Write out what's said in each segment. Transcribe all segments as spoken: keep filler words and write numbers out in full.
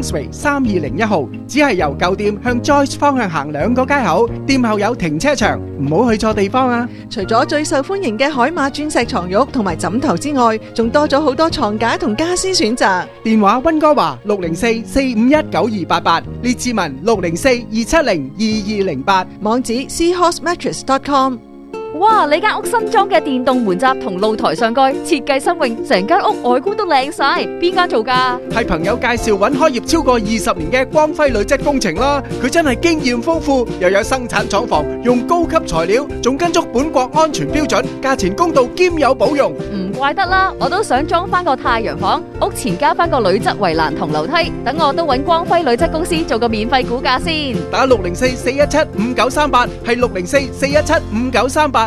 三二零一號，只係由舊店向 Joyce 方向行兩個街口，店後有停車場，唔好去錯地方啊！ 除咗最受歡迎嘅海馬鑽石床褥同埋枕頭之外，仲多咗好多床架同家私選擇。 電話溫哥華六零四四五一九二八八，列志文六零四二七零二二零八， 網址 seahorse mattress dot com。 哇！你間屋新裝嘅電動門閘同露台上蓋設計新穎，成間屋外觀都靚晒。邊間做㗎？ 係朋友介紹揾開業超過二十年嘅光輝鋁質工程啦。佢真係經驗豐富，又有生產廠房，用高級材料，仲跟足本國安全標準，價錢公道兼有保用。 唔怪得啦，我都想裝翻個太陽房，屋前加翻個鋁質圍欄同樓梯，等我都揾光輝鋁質公司做個免費估價先。 打六零四四一七五九三八，係六零四四一七五九三八。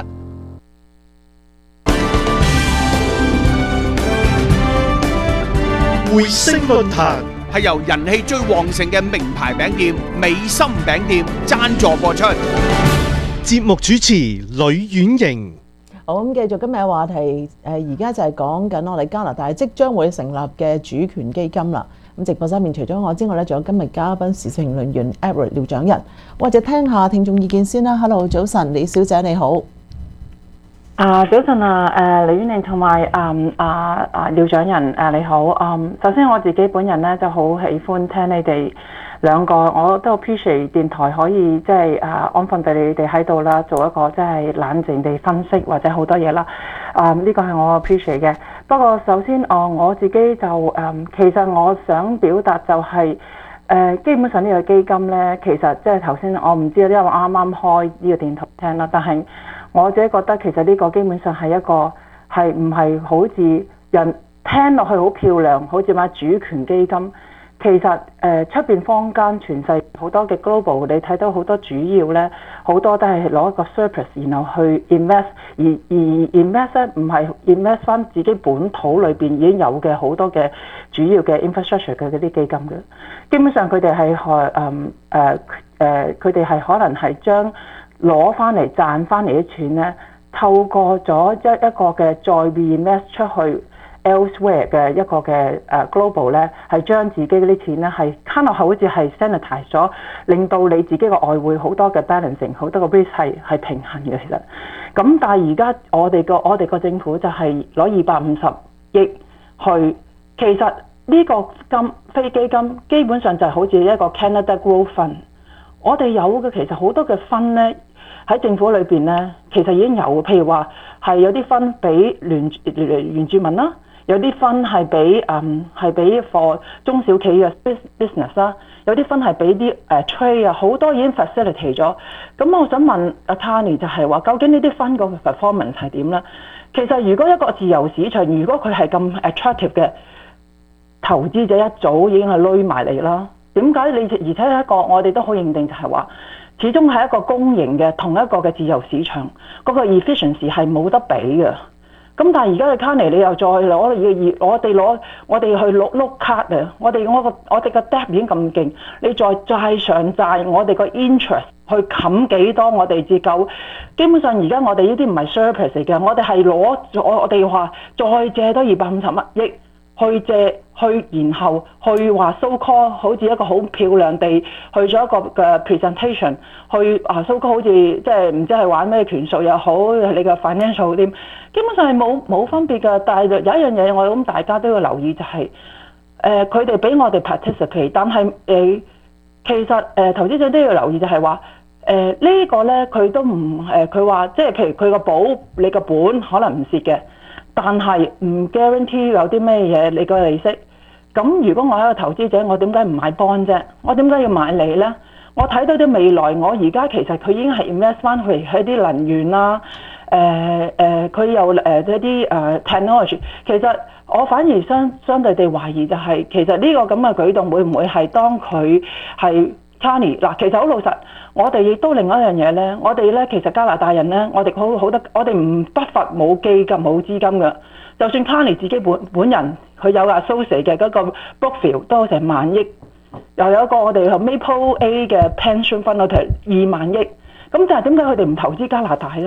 匯星論壇係由人氣最旺盛嘅名牌餅店美心餅店贊助播出。 節目主持呂婉瑩。 好，咁繼續今日嘅話題，誒而家就係講緊我哋加拿大即將會成立嘅主權基金啦。咁直播室面除咗我之外咧，仲有今日嘉賓時事評論員 Edward 廖長仁，或者聽下聽眾意見先啦。Hello， 早晨，李小姐你好。 啊，早晨啊，誒李婉瑩同埋誒啊啊廖長仁誒你好，嗯，首先我自己本人咧就好喜歡聽你哋兩個，我都 appreciate 電台可以即係誒安分俾你哋喺度啦，做一個即係冷靜地分析或者好多嘢啦，啊呢個係我 appreciate 嘅。不過首先哦我自己就誒其實我想表達就係誒基本上呢個基金咧，其實即係頭先我唔知因為我啱啱開呢個電台聽啦，但係我自己覺得其實呢個基本上係一個係唔係好似人聽落去好漂亮，好似話主權基金。其實誒出邊坊間全世好多嘅 global， 你睇到好多主要咧，好多都係攞一個 surplus 然後去 invest， 而而 invest 咧唔係 invest 翻自己本土裏邊已經有嘅好多嘅主要嘅 infrastructure 嘅嗰啲基金嘅。基本上佢哋係誒誒誒，佢哋係可能係將攞翻嚟賺翻嚟啲錢咧，透過咗一一個嘅再 reinvest 出去 elsewhere 嘅一個嘅誒 global 咧，係將自己嗰啲錢咧係看落去好似係 sanitize 咗，令到你自己個外匯好多嘅 balancing 好多個 risk 係係平衡嘅其實。咁但係而家我哋個我哋個政府就係攞二百五十億去，其實呢個金非基金基本上就係好似一個 Canada Growth Fund。我哋有嘅其實好多嘅分咧喺政府裏邊咧，其實已經有，譬如話係有啲分俾聯原住民啦，有啲分係俾嗯係俾 for 中小企嘅 business 啦，有啲分係俾啲誒 trade 啊，好多已經 facilitate 咗。咁我想問阿 Tani 就係話，究竟呢啲分個 performance 係點咧？其實如果一個自由市場，如果佢係咁 attractive 嘅，投資者一早已經係攞埋嚟啦。點解你而且一個我哋都好認定就係話，始終係一個公營嘅同一個嘅自由市場，嗰、那個 efficiency 係冇得比嘅。咁但係而家嘅 Canny 你又再攞我哋攞我哋去碌碌卡啊！我哋我個我哋個 debt 已經咁勁，你再債上債，我哋個 interest 去冚幾多我哋至夠？基本上而家我哋呢啲唔係 surplus 嚟嘅，我哋係攞我我哋話再借多二百五十蚊億。去借去，然後去話 so call 好似一個好漂亮地去咗一個嘅 presentation， 去啊 so call 好似即係唔知係玩咩權術又好，你嘅 financial 點，基本上係冇冇分別㗎。但係有一樣嘢我諗大家都要留意就係誒佢哋俾我哋 participate， 但係誒、呃、其實誒、呃、投資者都要留意就係話誒呢個咧佢都唔誒佢話即係譬如佢個保你個本可能唔蝕嘅。但係唔 guarantee 有啲咩嘢你個利息，咁如果我係一個投資者，我點解唔買 bond 啫？我點解要買你呢？我睇到啲未來，我而家其實佢已經係 invest 翻去喺啲能源啦，誒誒佢有誒一啲誒 technology。其實我反而相相對地懷疑就係、是，其實呢個咁嘅舉動會唔會係當佢係 Tani 嗱？其實好老實。我哋亦都另外一樣嘢咧，我哋咧其實加拿大人咧，我哋好好得，我哋唔不乏冇基金冇資金嘅。就算 Tani 自己本本人佢有 associate 嘅嗰個 Brookfield 都成萬億，又有一個我哋 Maple A 嘅 pension fund 我哋二萬億。咁就係點解佢哋唔投資加拿大咧？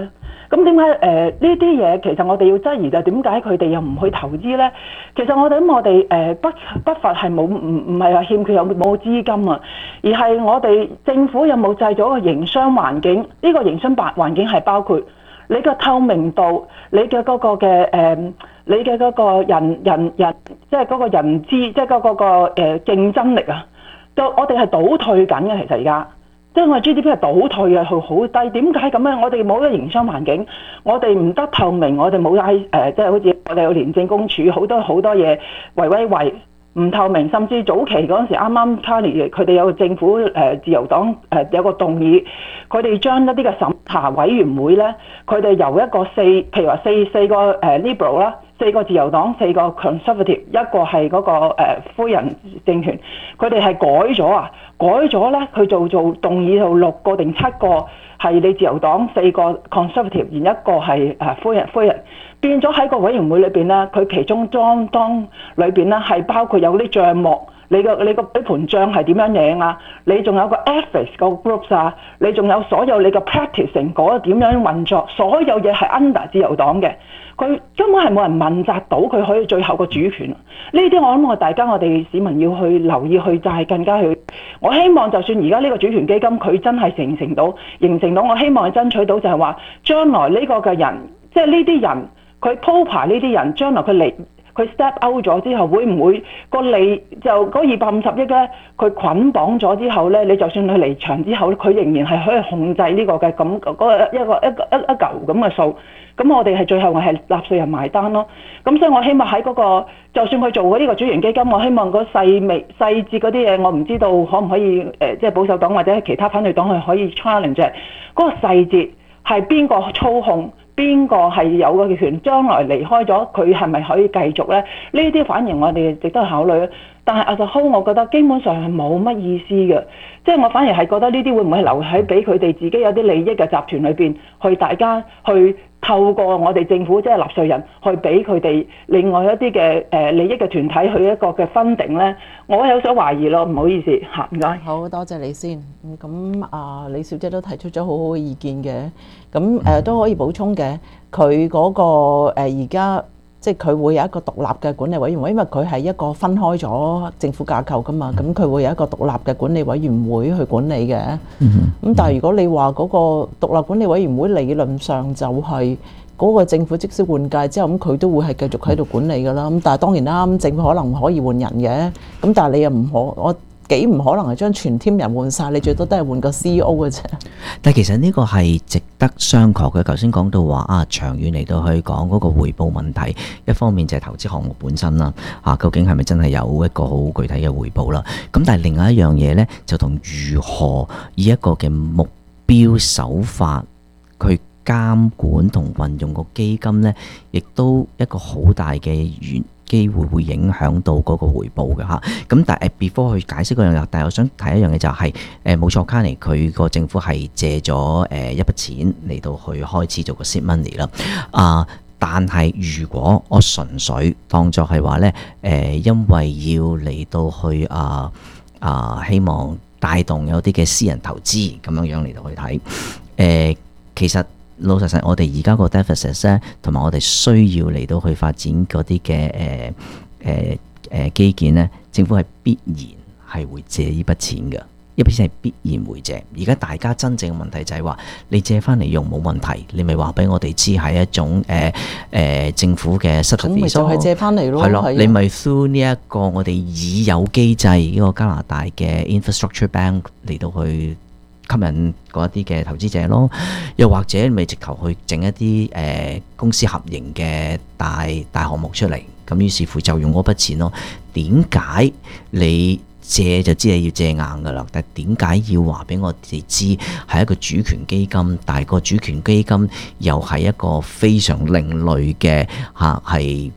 咁點解誒呢啲嘢其實我哋要質疑就係點解佢哋又唔去投資咧？其實我哋諗我哋誒不不乏係冇唔唔係話欠缺有冇資金啊，而係我哋政府有冇製造一個營商環境？呢、這個營商環環境係包括你嘅透明度，你嘅嗰個嘅誒、呃，你嘅嗰個人人人，即係嗰個人資，即係嗰個個誒競爭力啊！就我哋係倒退緊嘅，其實而家。即係我哋 G D P 係倒退嘅，係好低。點解咁樣？我哋冇咗營商環境，我哋唔得透明，我哋冇喺誒，即係好似我哋有廉政公署，好多好多嘢維維維唔透明。甚至早期嗰陣時，啱啱 Carney 佢哋有個政府誒、呃、自由黨誒、呃、有個動議，佢哋將一啲嘅審查委員會咧，佢哋由一個四，譬如話四四個誒 Liberal 啦。四個自由黨，四個 Conservative，一個係嗰、那個誒、呃、灰人政權，佢哋係改咗啊，改咗咧，佢做做動議到六個定七個係你自由黨，四個 Conservative，然一個係誒灰人灰人，變咗喺個委員會裏邊咧，佢其中當當裏邊咧係包括有啲帳目。你個你個呢盤帳係點樣影啊？你仲有個 ethics 個 groups 啊？你仲有所有你個 practicing 嗰個點樣運作？所有嘢係 under 自由黨嘅，佢根本係冇人問責到佢可以最後個主權。呢啲我諗我大家我哋市民要去留意去，就係更加去。我希望就算而家呢個主權基金佢真係形成到形成到，我希望佢爭取到就係話，將來呢個嘅人，即係呢啲人，佢鋪排呢啲人，將來佢嚟。佢 step out 咗之後，會唔會個利就嗰二百五十億咧？佢捆綁咗之後咧，你就算佢離場之後，佢仍然係可以控制呢個嘅咁嗰個一個一個一一嚿咁嘅數。咁我哋係最後係納稅人埋單咯。咁所以我希望喺嗰個，就算佢做嗰呢個主權基金，我希望嗰細微細節嗰啲嘢，我唔知道可唔可以誒、呃，即係保守黨或者其他反對黨係可以 challenge 嗰個細節係邊個操控？邊個係有個權？將來離開咗佢係咪可以繼續呢？呢啲反而我哋值得考慮。但係 as a whole，我覺得基本上係冇乜意思嘅。即係我反而係覺得呢啲會唔會係留喺俾佢哋自己有啲利益嘅集團裏邊，去大家去透過我哋政府即係納稅人去俾佢哋另外一啲嘅誒利益嘅團體去一個嘅分定呢？我有所懷疑咯，唔好意思嚇，唔該。 好多謝你先。咁啊，李小姐都提出咗好好嘅意見嘅。咁誒都可以補充嘅，佢嗰個誒而家即係佢會有一個獨立嘅管理委員會，因為佢係一個分開咗政府架構噶嘛，咁佢會有一個獨立嘅管理委員會去管理嘅。咁但係如果你話嗰個獨立管理委員會理論上就係嗰個政府即使換屆之後，咁佢都會係繼續喺度管理噶啦。咁但係當然啦，咁政府可能可以換人嘅，咁但係你又唔可我。幾唔可能係將全 team 人換晒，你最多都係換個 C E O 嘅啫。 但係其實呢個係值得商榷嘅。頭先講到話啊，長遠嚟到去講嗰個回報問題，一方面就係投資項目本身啦，啊究竟係咪真係有一個好具體嘅回報啦？咁但係另外一樣嘢呢，就同如何以一個嘅目標手法去監管同運用個基金呢，亦都一個好大嘅原機會會影響到嗰個回報嘅嚇，咁但係 before 去解釋嗰樣嘢，但係我想提一樣嘢就係誒冇錯，Carney佢個政府係借咗誒一筆錢嚟到去開始做個 seed money 啦，啊，但係如果我純粹當作係話咧誒，因為要嚟到去啊啊，希望帶動有啲嘅私人投資咁樣樣嚟到去睇誒、呃，其實。老實實，我哋而家個 deficit 咧，同埋我哋需要嚟到去發展嗰啲嘅誒誒誒基建咧，政府係必然係會借呢筆錢嘅，呢筆錢係必然會借。而家大家真正嘅問題就係話，你借翻嚟用冇問題，你咪話俾我哋知係一種誒誒、呃呃、政府嘅 subsidy， 咁咪就係借翻嚟咯， 係咯，你咪 through 呢一個我哋已有機制呢個加拿大嘅 infrastructure bank 嚟到去。吸引嗰一啲嘅投資者咯，又或者咪直頭去整一啲誒、呃、公司合營嘅大大項目出嚟，咁於是乎就用嗰筆錢咯。點解你借就知你要借硬㗎啦？但係點解要話俾我哋知係一個主權基金？但係個主權基金又係一個非常另類嘅嚇係。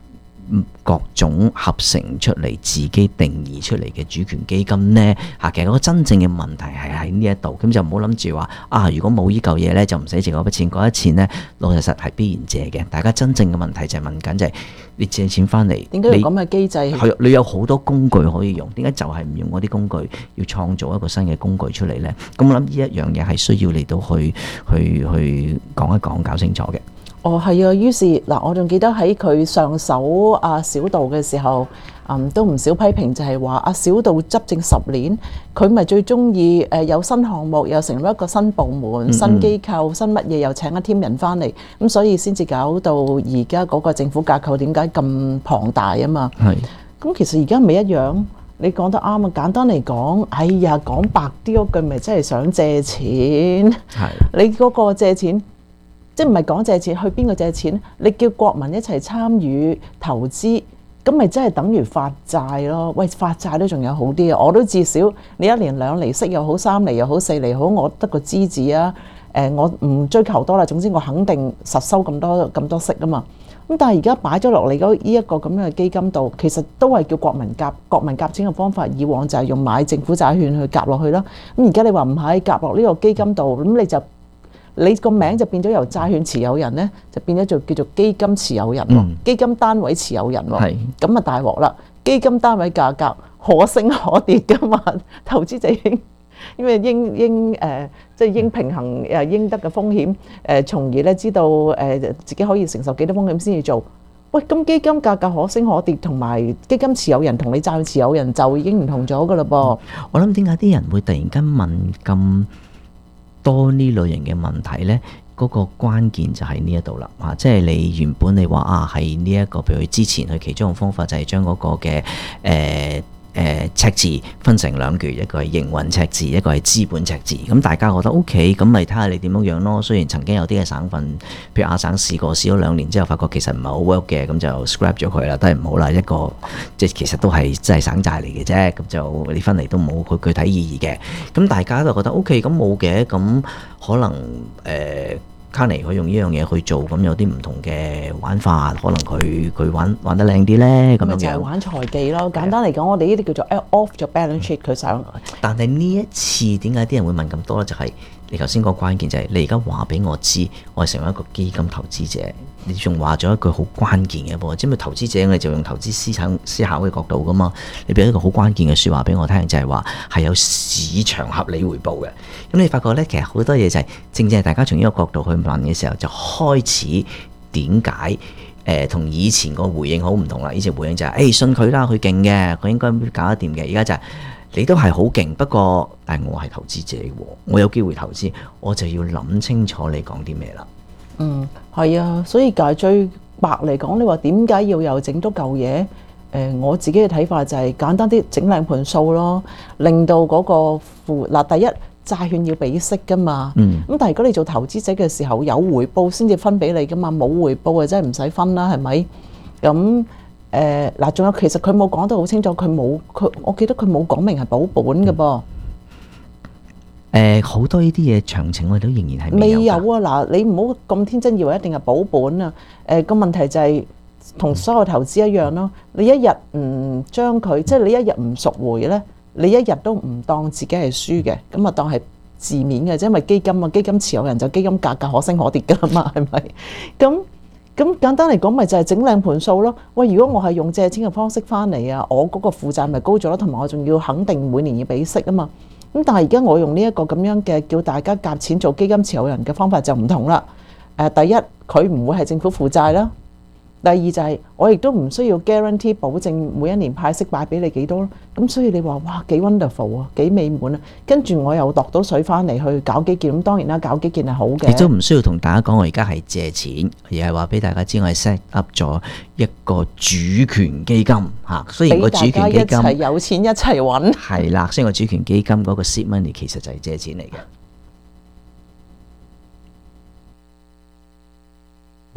各種合成出嚟自己定義出嚟嘅主權基金呢？嚇，其實嗰個真正嘅問題係喺呢一度，咁就唔好諗住話啊，如果冇呢嚿嘢呢，就唔使借嗰筆錢，嗰筆錢呢，老實實係必然借嘅。大家真正嘅問題就係問緊就係你借錢翻嚟， 點解要咁嘅機制？ 係你有好多工具可以用，點解就係唔用嗰啲工具，要創造一個新嘅工具出嚟呢？咁我諗呢一樣嘢係需要嚟到去去去講一講，搞清楚嘅。 哦，係啊，於是嗱，我仲記得喺佢上手阿小道嘅時候，嗯，都唔少批評，就係話阿小道執政十年，佢咪最中意誒有新項目，又成立一個新部門、 嗯、 新機構、新乜嘢，又請一 team 人翻嚟，咁所以先至搞到而家嗰個政府架構點解咁龐大啊嘛？ 係。 咁其實而家咪一樣，你講得啱啊！簡單嚟講，哎呀，講白啲嗰句，咪真係想借錢。 係。 你嗰個借錢。即係唔係講借錢，去邊個借錢？你叫國民一齊參與投資，咁咪真係等於發債咯？喂，發債都仲有好啲啊！我都至少你一年兩厘息又好，三厘又好，四厘好，我得個資字啊！誒，我唔追求多啦，總之我肯定實收咁多咁多息啊嘛。咁但係而家擺咗落嚟嗰呢一個咁樣嘅基金度，其實都係叫國民夾國民夾錢嘅方法。以往就係用買政府債券去夾落去啦。咁而家你話唔係夾落呢個基金度，咁你就你個名就變咗由債券持有人呢，就變咗做叫做基金持有人喎，嗯、基金單位持有人喎，咁啊大鑊啦！基金單位價格可升可跌噶嘛，投資者應因為應應誒即係應平衡誒應得嘅風險誒、呃，從而咧知道誒、呃、自己可以承受幾多風險先至做。喂，咁基金價格可升可跌，同埋基金持有人同你債券持有人就已經唔同咗噶啦噃。 我諗點解啲人會突然間問咁多呢類型嘅問題呢？嗰、那個關鍵就喺呢一度啦，啊，即係你原本你話啊，係呢一個，譬如之前佢其中一個方法就係將嗰個嘅誒誒赤字分成兩橛，一個係營運赤字，一個係資本赤字。咁大家覺得 OK， 咁咪睇下你點樣樣咯。雖然曾經有啲嘅省份，譬如亞省試過試咗兩年之後，發覺其實唔係好 work 嘅，咁就 scrap 咗佢啦，都係唔好啦。一個即係其實都係真係省債嚟嘅啫，咁就你分嚟都冇佢具體意義嘅。咁大家都覺得 OK，咁冇嘅，咁可能誒。呃卡尼佢用呢樣嘢去做，咁有啲唔同嘅玩法，可能佢佢玩玩得靚啲咧，咁樣就係玩財技咯。簡單嚟講，我哋呢啲叫做 off 咗 balance sheet，佢想。 但係呢一次點解啲人會問咁多咧？就係、是、你頭先個關鍵就係、是、你而家話俾我知，我係成為一個基金投資者。你仲話咗一句好關鍵嘅噃，即係投資者你就用投資思想思考嘅角度噶嘛？你俾一個好關鍵嘅説話俾我聽，就係話係有市場合理回報嘅。咁你發覺咧，其實好多嘢就係、是、正正係大家從呢個角度去問嘅時候，就開始點解誒同以前個回應好唔同啦？以前回應就係、是、誒、欸、信佢啦，佢勁嘅，佢應該搞得掂嘅。而家就係、是、你都係好勁，不過但係我係投資者喎，我有機會投資，我就要諗清楚你講啲咩啦。 嗯，係啊，所以介最白嚟講，你話點解要又整多嚿嘢？誒、呃，我自己嘅睇法就係簡單啲整靚盤數咯，令到嗰個負嗱第一債券要俾息噶嘛。嗯。咁但係如果你做投資者嘅時候有回報先至分俾你噶嘛，冇回報啊真係唔使分啦，係咪？咁誒嗱，仲、呃、有其實佢冇講得好清楚，佢冇佢，我記得佢冇講明係保本嘅噃。嗯誒好、呃、多呢啲嘢詳情我哋都仍然係未有。 未有啊！嗱，你唔好咁天真以為一定係保本啊！誒、呃、個問題就係、是、同所有投資一樣咯。你一日唔將佢，即係你一日唔贖回咧，你一日都唔當自己係輸嘅，咁啊當係字面嘅啫。因為基金啊，基金持有人就基金價格可升可跌噶啦嘛，係咪？咁咁簡單嚟講，咪就係整靚盤數咯。喂，如果我係用借錢嘅方式翻嚟啊，我嗰個負債咪高咗咯，同埋我仲要肯定每年要俾息啊嘛。咁但係而家我用呢一個咁樣嘅叫大家夾錢做基金持有人嘅方法就唔同啦。誒，第一佢唔會係政府負債啦。第二就係我亦都唔需要 guarantee 保證每一年派息擺俾你幾多咯。咁所以你話哇幾 wonderful 啊，幾美滿啊。跟住我又度到水翻嚟去搞基建。咁當然啦，搞基建係好嘅。 亦都唔需要同大家講我而家係借錢，而係話俾大家知我係 set up 咗一個主權基金嚇。雖然個主權基金俾大家一齊有錢一齊揾。 係啦，雖然個主權基金嗰個 seed money 其實就係借錢嚟嘅。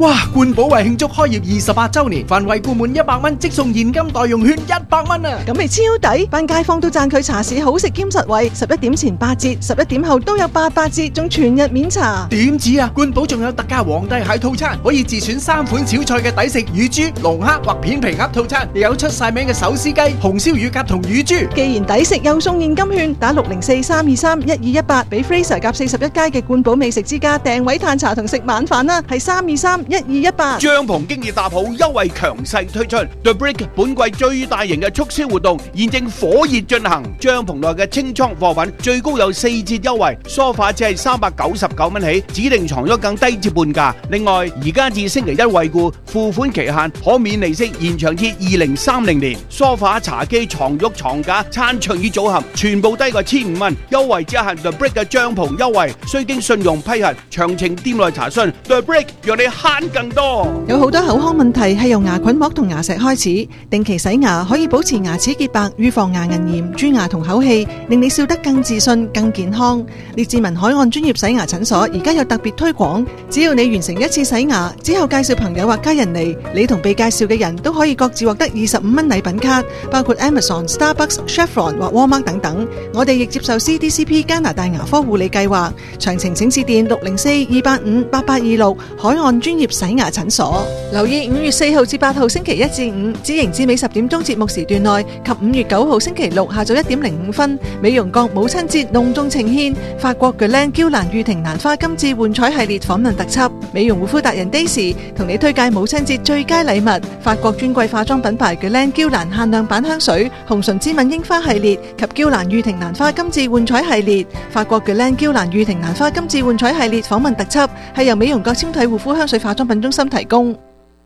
哇！冠寶為慶祝開業二十八週年，凡惠顧滿一百蚊即送現金代用券一百蚊啊！ 咁咪超抵，班街坊都讚佢茶市好食兼實惠，十一點前八折，十一點後都有八八折，仲全日免茶。 點止啊！冠寶仲有特價皇帝蟹套餐，可以自選三款小菜嘅抵食乳豬、龍蝦或片皮鴨套餐，亦有出晒名嘅手撕雞、紅燒乳鴿同乳豬。 既然抵食又送現金券，打六零四三二三一二一八，俾 Fraser 夾四十一街嘅冠寶美食之家訂位嘆茶同食晚飯啦，係三二三一二一八。 帳篷經已搭好，優惠強勢推出 The Brick 本季最大型嘅促銷活動，現正火熱進行。帳篷內嘅清倉貨品最高有四折優惠，梳化只係三百九十九蚊起，指定床褥更低至半價。另外，而家至星期一惠顧，付款期限可免利息延長至二零三零年。梳化、茶几、床褥、床架、餐桌椅組合全部低過千五蚊，優惠只限 The Brick 嘅帳篷優惠，需經信用批核，詳情店內查詢。The Brick 讓你慳更多。 有好多口腔問題係由牙菌膜同牙石開始，定期洗牙可以保持牙齒潔白，預防牙齦炎、蛀牙同口氣，令你笑得更自信、更健康。列治文海岸專業洗牙診所而家有特別推廣，只要你完成一次洗牙之後介紹朋友或家人嚟，你同被介紹嘅人都可以各自獲得二十五蚊禮品卡，包括 Amazon、Starbucks、Chevron 或 Walmart 等等。我哋亦接受 C D C P 加拿大牙科護理計劃，詳情請致電六零四二八五八八二六海岸專業洗牙診所。留意五月四號至八號星期一至五，知營至美十點鐘節目時段內及五月九號星期六下晝一點零五分，美容閣母親節隆重呈獻法國巨靚嬌蘭御庭蘭花金致幻彩系列訪問特輯，美容護膚達人 Daisy 同你推介母親節最佳禮物，法國專櫃化妝品牌巨靚嬌蘭限量版香水、紅唇之吻櫻花系列及嬌蘭御庭蘭花金致幻彩系列。法國巨靚嬌蘭御庭蘭花金致幻彩系列訪問特輯係由美容閣纖體護膚香水化妝品中心提供。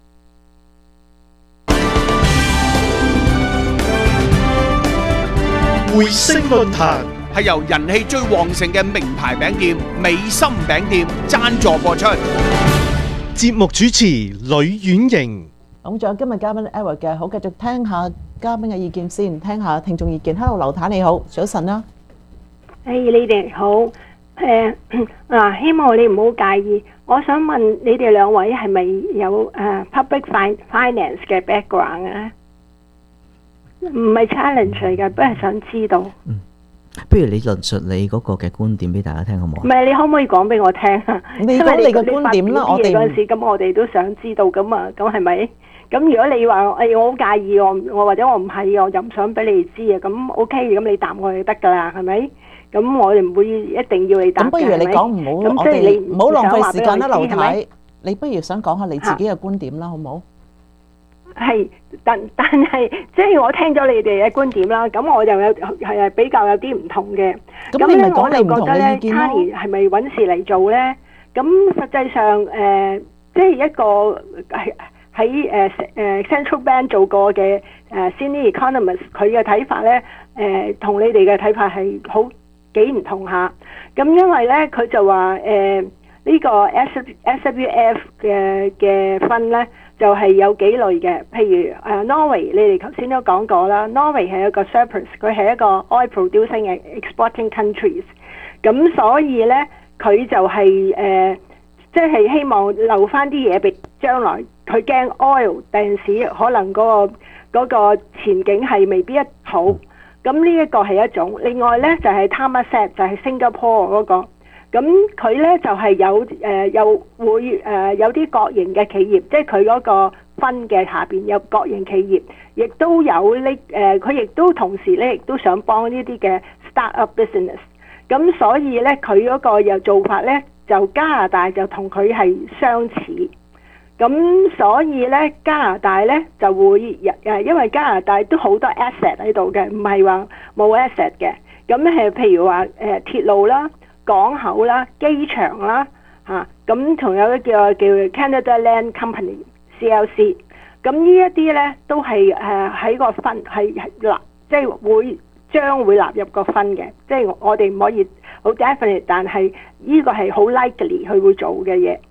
匯星論壇係由人氣最旺盛嘅名牌餅店美心餅店贊助播出。 節目主持呂婉瑩。 咁仲有今日嘉賓 Edward 嘅，好繼續聽下嘉賓嘅意見先，聽下聽眾意見。Hello，劉太你好，早晨啦。 誒，你哋好。誒嗱，希望你唔好介意。我想問你哋兩位係咪有誒 public finance 嘅 background 啊？唔係 challenge 嚟嘅，不過想知道。 嗯，不如你論述你嗰個嘅觀點俾大家聽好唔好？ 唔係，你可唔可以講俾我聽啊？ 你講你嘅觀點啦，我哋嗰陣時，咁我哋都想知道咁啊，咁係咪？咁如果你話誒我好介意，我我或者我唔係，我又唔想俾你哋知啊，咁 OK，咁你答我就得㗎啦，係咪？咁我哋唔會一定要你答嘅。咁不如你講唔好，我哋唔好浪費時間啦，劉太。你不如想講下你自己嘅觀點啦，好唔好？ 係，但但係即係我聽咗你哋嘅觀點啦，咁我就有係比較有啲唔同嘅。 咁你咪講你唔同嘅意見咯。 Tani係咪揾事嚟做咧？咁實際上誒、呃，即係一個係喺誒誒 Central Bank 做過嘅誒 Senior Economist，佢嘅睇法咧誒，同、呃、你哋嘅睇法係好幾唔同下。咁因為咧，佢就話誒呢個 S W F 嘅嘅分咧。就係有幾類嘅，譬如誒 Norway，你哋頭先都講過啦。Norway 係一個 surplus，佢係一個 oil producing 嘅 exporting countries。咁所以咧，佢就係、是、誒，即、呃、係、就是、希望留翻啲嘢俾將來。佢驚 oil 第陣時可能嗰、那個那個前景係未必一好。咁呢一個係一種。另外咧就係、是、Thammasat 就係 Singapore 嗰、那個。咁佢咧就係、是、有誒、呃、有會誒、呃、有啲國營嘅企業，即係佢嗰個分嘅下邊有國營企業，亦都有呢誒，佢、呃、亦都同時咧亦都想幫呢啲嘅 start-up business。咁所以咧佢嗰個又做法咧，就加拿大就同佢係相似。咁所以咧加拿大咧就會誒，因為加拿大都好多 asset 喺度嘅，唔係話冇 asset 嘅。咁係譬如話誒、呃、鐵路啦。港口啦、機場啦，嚇咁仲有一個叫叫 Canada Land Company C L C， 咁呢一啲咧都係誒喺個分係納，即係會將會納入個分嘅，即係我哋唔可以好 definite，但係呢個係好 likely 佢會做嘅嘢。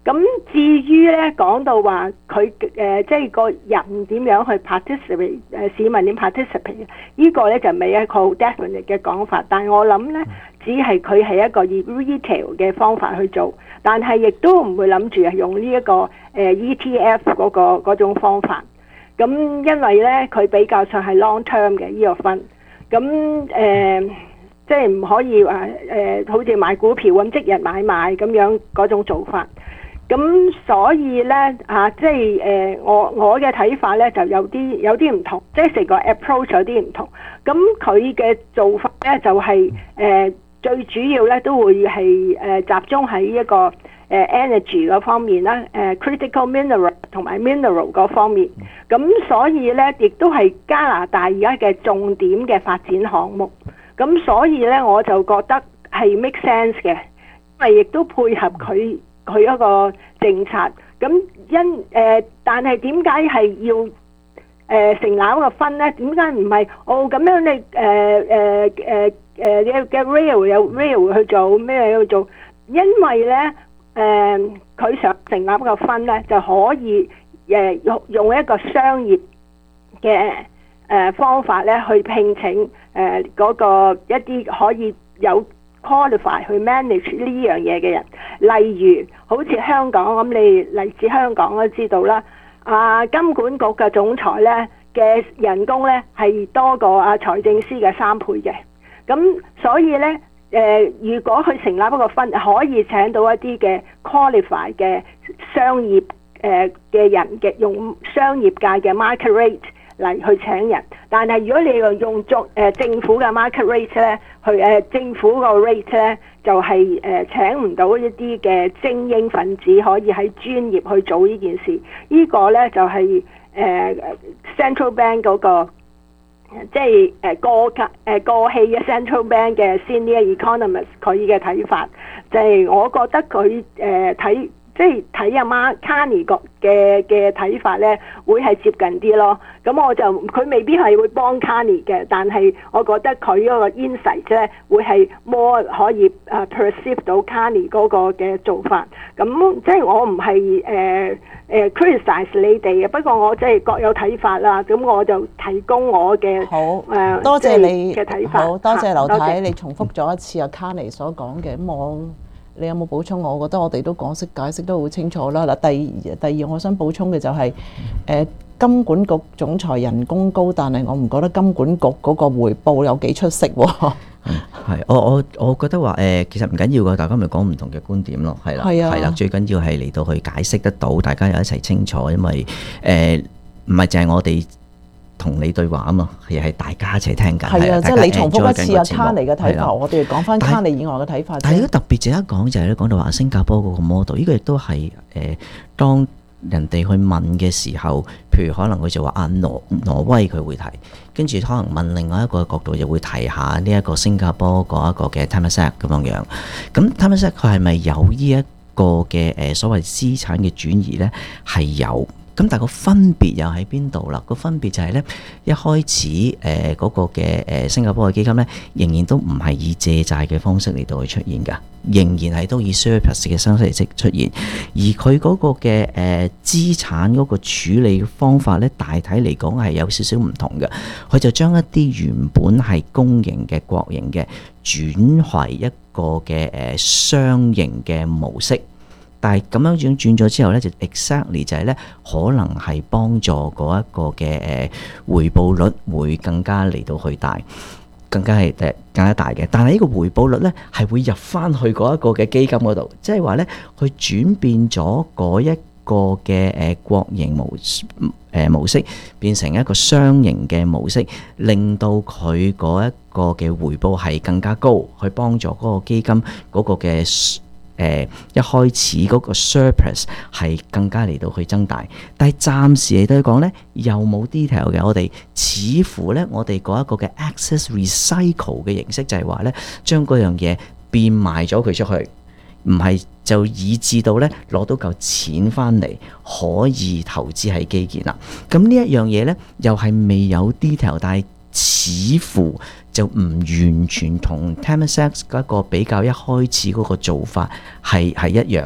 咁至於咧講到話佢誒即係個人點樣去 participate，誒市民點 participate，呢個咧就未一個好 definite 嘅講法。但係我諗咧，只係佢係一個以 retail 嘅方法去做，但係亦都唔會諗住係用呢、這、一個誒、呃、E T F 嗰、那個嗰種方法。咁因為咧佢比較上係 long term 嘅呢個分，咁誒、呃、即係唔可以話誒、呃、好似買股票咁即日買賣咁樣嗰種做法。咁所以咧啊，即係誒、呃、我我嘅睇法咧就有啲有啲唔同，即係成個 approach 有啲唔同。咁佢嘅做法咧就係、是、誒、呃、最主要咧都會係誒、呃、集中喺一個誒、呃、energy 嗰方面啦，誒、呃、critical mineral 同埋 mineral 嗰方面。咁所以咧亦都係加拿大而家嘅重點嘅發展項目。咁所以咧我就覺得係 make sense 嘅，因為亦都配合佢。佢一個政策，咁因誒、呃，但係點解係要誒、呃、成立一個分咧？點解唔係哦咁樣你誒誒誒誒嘅嘅 rail 有 rail 去做咩去做？因為咧誒，佢、呃、想成立一個分咧，就可以誒用、呃、用一個商業嘅誒、呃、方法咧去聘請誒嗰、呃那個一啲可以有。qualify 去 manage 呢樣嘢嘅人，例如好似香港咁，你嚟自香港都知道啦。啊，金管局嘅總裁咧嘅人工咧係多過啊財政司嘅三倍嘅。咁所以咧，誒、呃，如果佢成立一個分，可以請到一啲嘅 qualify 嘅商業誒嘅人嘅，用商業界嘅 market rate 嚟去請人。但係如果你用用作誒政府嘅 market rate 咧，去誒、呃、政府個 rate 咧，就係、是、誒、呃、請唔到一啲嘅精英分子可以喺專業去做呢件事。這個、呢個咧就係、是、誒、呃、central bank 嗰、那個，即係誒過級誒過氣嘅 central bank 嘅 senior economist 佢嘅睇法，就係、是、我覺得佢誒睇。即係睇阿媽 Carney 嘅嘅睇法咧，會係接近啲咯。咁我就佢未必係會幫 Carney 嘅，但係我覺得佢嗰個 insight 咧會係 more 可以誒 perceive 到 Carney 嗰個嘅做法。咁即係我唔係誒誒 criticize 你哋嘅，不過我即係各有睇法啦。咁我就提供我嘅好誒、 呃， 多謝你嘅睇法。 好多謝劉太， 謝你重複咗一次阿 Carney 所講嘅。咁我你有冇補充？我覺得我哋都講釋解釋得好清楚啦。嗱，第二第二，我想補充嘅就係、是、誒、呃、金管局總裁人工高，但係我唔覺得金管局嗰個回報有幾出色喎。 嗯，係我我我覺得話誒、呃，其實唔緊要㗎，大家咪講唔同嘅觀點咯，係啦，係啦、啊，最緊要係嚟到去解釋得到，大家又一齊清楚，因為誒唔係淨係我哋同你對話啊嘛，係係大家一齊聽緊。係啊， 即係你重複一次阿卡尼嘅睇法，我哋講翻卡尼以外嘅睇法。 但係如果特別值得講就係咧，講到話新加坡嗰個 model，呢個亦都係誒當人哋去問嘅時候，譬如可能佢就話啊挪挪威佢會提，跟住可能問另外一個角度又會提下呢一個新加坡嗰一個嘅 Temasek 咁樣樣。咁 Temasek 佢係咪有呢一個嘅誒所謂資產嘅轉移咧？係有。咁但係個分別又喺邊度啦？個分別就係咧，一開始誒嗰、呃那個嘅誒新加坡嘅基金咧，仍然都唔係以借債嘅方式嚟到去出現㗎，仍然係都以 surplus 嘅方式嚟出現。而佢嗰個嘅誒、呃、資產嗰個處理方法咧，大體嚟講係有少少唔同嘅。佢就將一啲原本係公營嘅國營嘅轉為一個嘅誒、呃、商營嘅模式。但係咁樣樣轉咗之後咧，就 exactly 就係咧，可能係幫助嗰一個嘅誒回報率會更加嚟到去大，更加係誒更加大嘅。但係呢個回報率咧係會入翻去嗰一個嘅基金嗰度，即係話咧，佢轉變咗嗰一個嘅誒國營模誒模式，變成一個商營嘅模式，令到佢嗰一個嘅回報係更加高，去幫助嗰個基金嗰個嘅。誒、呃、一開始嗰個 surplus 係更加嚟到去增大，但係暫時嚟到講咧，又冇 detail 嘅。我哋似乎咧，我哋嗰一個嘅 access recycle 嘅形式就係話咧，將嗰樣嘢變賣咗佢出去，唔係就以至到咧攞到嚿錢翻嚟可以投資喺基建啦。咁呢一樣嘢咧，又係未有 detail，但係似乎就唔完全同 Temasek 嗰個比較一開始嗰個做法係係一樣嘅，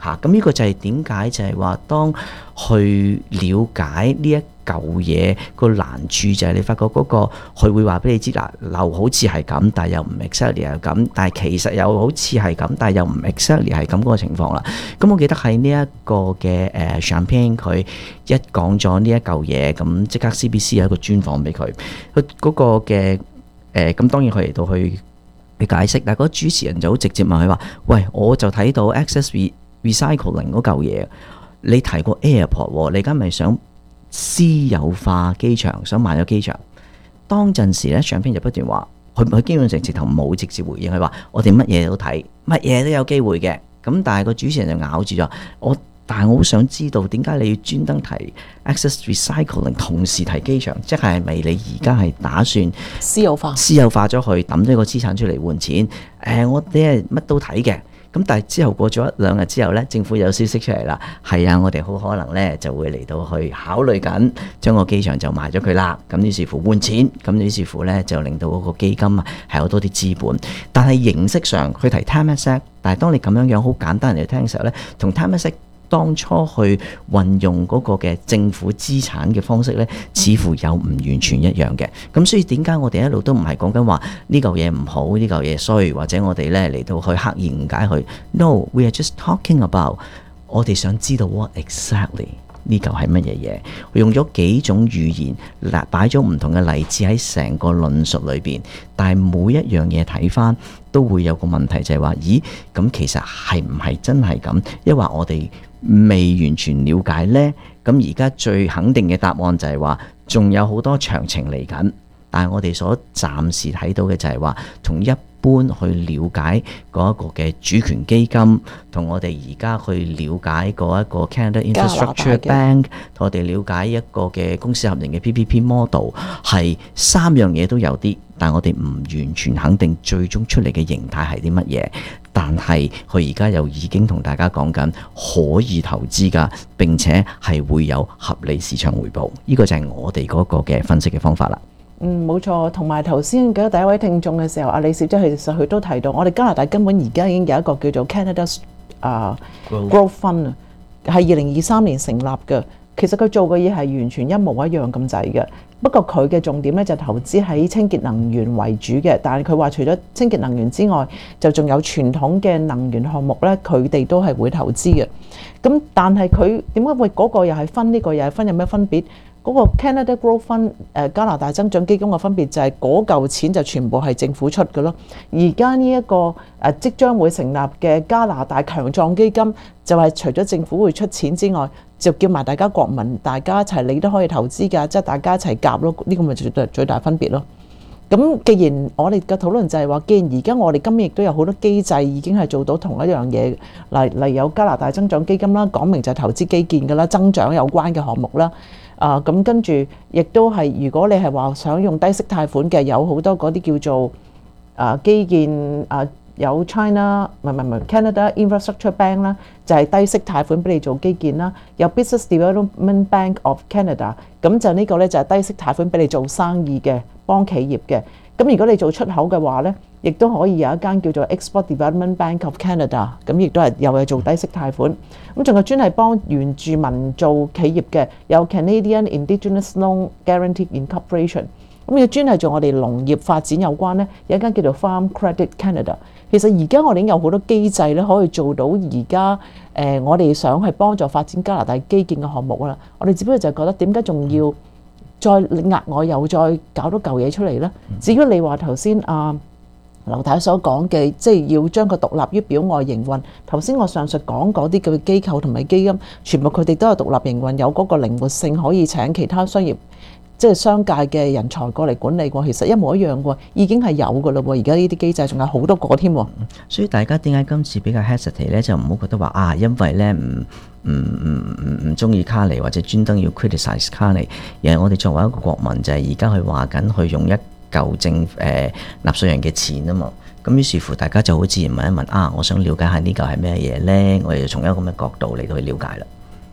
嚇。咁呢個就係點解就係話，當去了解呢一舊嘢個難處就係你發覺嗰個佢會話俾你知嗱，流好似係咁，但係又唔 exactly 係咁，但係其實又好似係咁，但係又唔 exactly 係咁嗰個情況啦。咁我記得喺呢一個嘅誒 Champagne 佢一講咗呢一舊嘢，咁即刻 C B C 有一個專訪俾佢，佢嗰個嘅誒咁當然佢嚟到去去解釋，但係嗰個主持人就好直接問佢話：喂，我就睇到 Access Recycling 嗰嚿嘢，你提過 Airport， 你而家咪想私有化機場，想賣咗機場。當陣時咧，Champagne就不斷話，佢佢基本上直頭冇直接回應，佢話我哋乜嘢都睇，乜嘢都有機會嘅。咁但係個主持人就咬住咗我，但係我好想知道點解你要專登提 Access Recycling， 同時提機場，即係咪你而家係打算私有化？ 私有化咗佢，抌咗個資產出嚟換錢？誒、呃，我哋係乜都睇嘅。咁但係之後過咗一兩日之後呢，政府有消息出嚟啦，係啊，我哋好可能呢就會嚟到去考慮緊將個機場就賣咗佢啦。咁於是乎換錢，咁於是乎呢就令到嗰個基金啊係有多啲資本。但係形式上佢提 Temasek， 但係當你咁樣樣好簡單嚟聽嘅時候呢，同 Temasek當初去運用嗰個嘅政府資產嘅方式呢，似乎有唔完全一樣嘅。咁所以點解我哋一路都唔係講緊話呢嚿嘢唔好，呢嚿嘢衰，或者我哋呢嚟到去刻意誤解佢。No， we are just talking about 我哋想知道 what exactly 呢嚿係乜嘢嘢。用咗幾種語言，嗱擺咗唔同嘅例子喺成個論述裏邊，但係每一樣嘢睇翻都會有個問題，就係話：咦，咁其實係唔係真係咁？抑或我哋未完全了解呢？咁而家最肯定嘅答案就係話，仲有好多詳情嚟緊。但係我哋所暫時睇到嘅就係話，同一般去了解嗰一個嘅主權基金，同我哋而家去了解嗰一個 Canada Infrastructure Bank， 同我哋了解一個嘅公司合營嘅 P P P model， 係三樣嘢都有啲，但係我哋唔完全肯定最終出嚟嘅形態係啲乜嘢。但係佢而家又已經同大家講緊可以投資㗎，並且係會有合理市場回報。呢個就係我哋嗰個嘅分析嘅方法啦。 嗯，冇錯。同埋頭先嘅第一位聽眾嘅時候，阿李小姐其實佢都提到，我哋加拿大根本而家已經有一個叫做 Canada 啊、uh, Growth Fund 啊，係二零二三年成立嘅。其實佢做嘅嘢係完全一模一樣咁滯嘅。不過佢嘅重點咧就投資喺清潔能源為主嘅。但係佢話除咗清潔能源之外，就仲有傳統嘅能源項目咧，佢哋都係會投資嘅。咁但係佢點解會嗰個又係分，呢個又係分，有咩分別？嗰個 Canada Growth Fund 誒加拿大增長基金嘅分別就係嗰嚿錢就全部係政府出嘅咯。而家呢一個誒即將會成立嘅加拿大強壯基金，就係除咗政府會出錢之外，就叫埋大家國民大家一齊你都可以投資㗎，即係大家一齊夾咯。呢個咪最大最大分別咯。咁既然我哋嘅討論就係話，既然而家我哋今日亦都有好多機制已經係做到同一樣嘢，例例有加拿大增長基金啦，講明就係投資基建㗎啦，增長有關嘅項目啦。啊，咁跟住亦都係，如果你係話想用低息貸款嘅，有好多嗰啲叫做啊基建啊，有 China 唔係唔係 Canada Infrastructure Bank 啦，就係低息貸款俾你做基建啦。有 Business Development Bank of Canada， 咁就呢個咧就係低息貸款俾你做生意嘅，幫企業嘅。咁如果你做出口嘅話咧，亦都可以有一間叫做 Export Development Bank of Canada， 咁亦都係又係做低息貸款。咁仲有專係幫原住民做企業嘅，有 Canadian Indigenous Loan Guarantee Incorporation。咁要專係做我哋農業發展有關咧，有一間叫做 Farm Credit Canada。其實而家我哋已經有好多機制咧，可以做到而家誒我哋想係幫助發展加拿大基建嘅項目啦。我哋只不過就係覺得點解仲要再額外又再搞多嚿嘢出嚟咧？至於你話頭先啊劉太所講嘅，即係要將佢獨立於表外營運。頭先我上述講嗰啲嘅機構同埋基金，全部佢哋都有獨立營運，有嗰個靈活性，可以請其他商業即係商界嘅人才過嚟管理喎。其實一模一樣喎，已經係有㗎啦喎。而家呢啲機制仲有好多個添喎。 所以大家點解今次比較 hesitate 咧？就唔好覺得話啊，因為咧唔唔唔唔唔中意卡尼或者專登要 criticize 卡尼，而係我哋作為一個國民，就係而家去話緊去用一舊政誒納稅人嘅錢啊嘛，咁於是乎大家就好自然問一問啊，我想了解下呢嚿係咩嘢呢？我哋就從一個咁嘅角度嚟到去了解啦。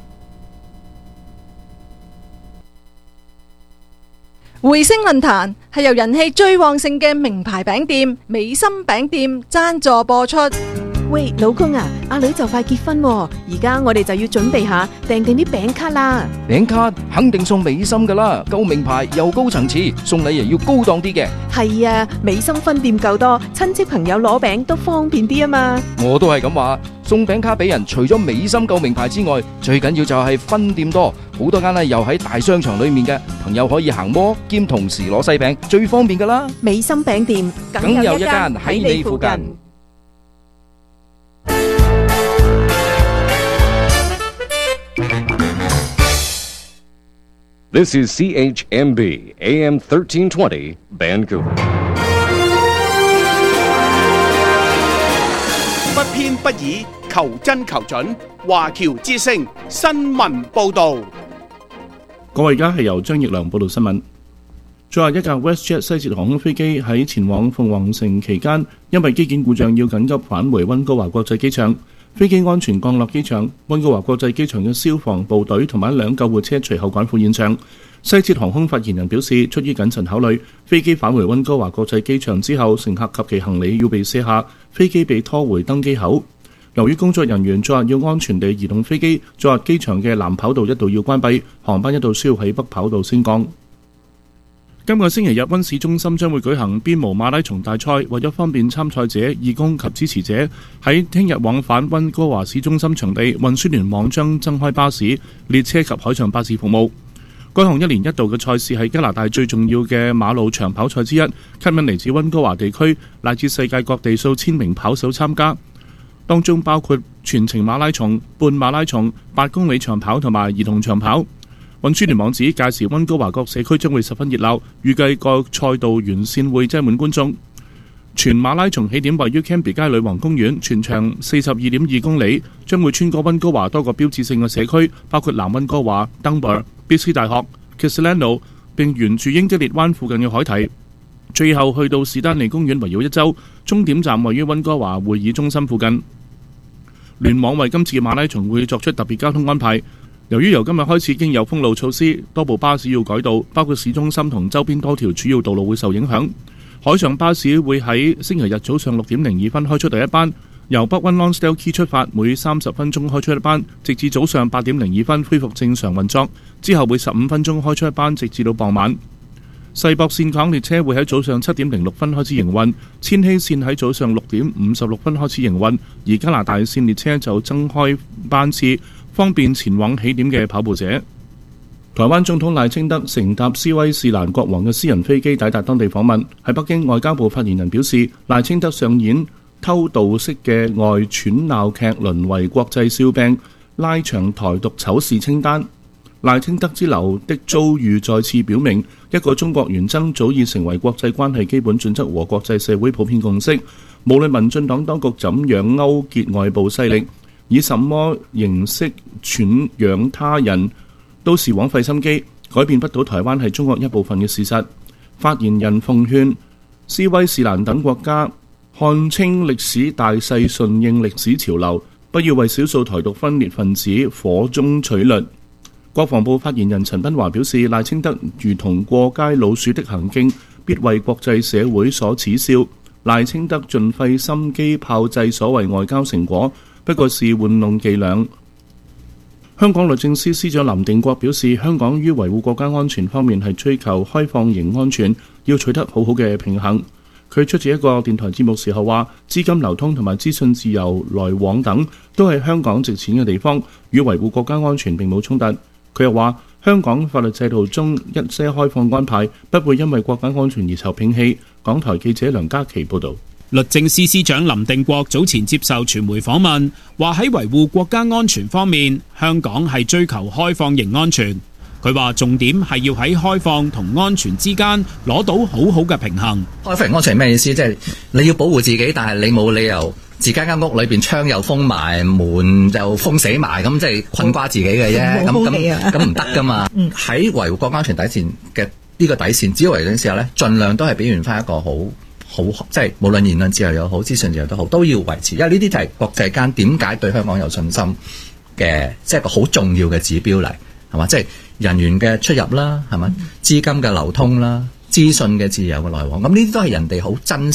匯星論壇係由人氣最旺盛嘅名牌餅店美心餅店贊助播出。 喂，老公啊，阿女就快結婚喎，而家我哋就要準備下訂定啲餅卡啦。 餅卡肯定送美心噶啦，夠名牌又高層次，送禮又要高檔啲嘅。 係啊，美心分店夠多，親戚朋友攞餅都方便啲啊嘛。 我都係咁話，送餅卡俾人，除咗美心夠名牌之外，最緊要就係分店多，好多間咧又喺大商場裏面嘅，朋友可以行摩兼同時攞西餅，最方便噶啦。 美心餅店梗有一間喺你附近。 This is C H M B A M thirteen twenty Vancouver。 不偏不倚，求真求準。華僑之聲新聞報導。 各位，而家係由張奕良報道新聞。昨日一架 WestJet 西捷航空飛機喺前往鳳凰城期間，因為機件故障要緊急返回溫哥華國際機場。飛機安全降落機場，溫哥華國際機場嘅消防部隊同埋一輛救護車隨後趕赴現場。西捷航空發言人表示，出於謹慎考慮，飛機返回溫哥華國際機場之後，乘客及其行李要被卸下，飛機被拖回登機口。由於工作人員昨日要安全地移動飛機，昨日機場嘅南跑道一度要關閉，航班一度需要喺北跑道升降。今個星期日，溫市中心將會舉行邊無馬拉松大賽，為咗方便參賽者、義工及支持者，喺聽日往返溫哥華市中心場地，運輸聯網將增開巴士、列車及海上巴士服務。該項一年一度嘅賽事係加拿大最重要嘅馬路長跑賽之一，吸引嚟自溫哥華地區乃至世界各地數千名跑手參加，當中包括全程馬拉松、半馬拉松、八公里長跑同埋兒童長跑。運輸聯網指，屆時溫哥華各社區將會十分熱鬧，預計各賽道沿線會擠滿觀眾。全馬拉松起點位於 Cambie 街女王公園，全長四十二點二公里，將會穿過溫哥華多個標誌性嘅社區，包括南溫哥華、Dunbar、B C 大學、Kitsilano， 並沿住英吉列灣附近嘅海堤，最後去到士丹利公園圍繞一周，終點站位於溫哥華會議中心附近。聯網為今次嘅馬拉松會作出特別交通安排。由於由今日開始已經有封路措施，多部巴士要改道，包括市中心同周邊多條主要道路會受影響。海上巴士會喺星期日早上六點零二分開出第一班，由北溫 Lonsdale Quay 出發，每三十分鐘開出一班，直至早上八點零二分恢復正常運作。之後會十五分鐘開出一班，直至到傍晚。世博線港列車會喺早上七點零六分開始營運，千禧線喺早上六點五十六分開始營運，而加拿大線列車就增開班次，方便前往起點嘅跑步者。台灣總統賴清德乘搭斯威士蘭國王嘅私人飛機抵達當地訪問。喺北京，外交部發言人表示，賴清德上演偷渡式嘅外傳鬧劇，淪為國際笑柄，拉長台獨醜事清單。賴清德之流的遭遇再次表明，一個中國原則早已成為國際關係基本準則和國際社會普遍共識。無論民進黨當局怎樣勾結外部勢力，以什麼形式傳養他人，都是枉費心機，改變不到台灣係中國一部分嘅事實。發言人奉勸斯威士蘭等國家看清歷史大勢，順應歷史潮流，不要為少數台獨分裂分子火中取栗。國防部發言人陳斌華表示，賴清德如同過街老鼠的行徑，必為國際社會所恥笑。賴清德盡費心機炮製所謂外交成果，不過是玩弄伎倆。香港律政司司長林定國表示，香港於維護國家安全方面係追求開放型安全，要取得好好嘅平衡。佢出席一個電台節目時候話，資金流通同埋資訊自由來往等都係香港值錢嘅地方，與維護國家安全並冇衝突。佢又話，香港法律制度中一些開放安排不會因為國家安全而受摒棄。港台記者梁嘉琪報導。 律政司司長林定國早前接受傳媒訪問，話喺維護國家安全方面，香港係追求開放型安全。佢話重點係要喺開放同安全之間攞到好好嘅平衡。 開放型安全係咩意思？即係你要保護自己，但係你冇理由自己間屋裏邊窗又封埋，門就封死埋，咁即係困瓜自己嘅啫。咁咁咁唔得噶嘛。喺維護國家安全底線嘅呢個底線，只要維護嘅時候咧，盡量都係表現翻一個好好，即係無論言論自由又好，資訊自由都好，都要維持。因為呢啲就係國際間點解對香港有信心嘅，即係一個好重要嘅指標嚟，係嘛？即係人員嘅出入啦，係嘛？資金嘅流通啦，資訊嘅自由嘅來往，咁呢啲都係人哋好珍惜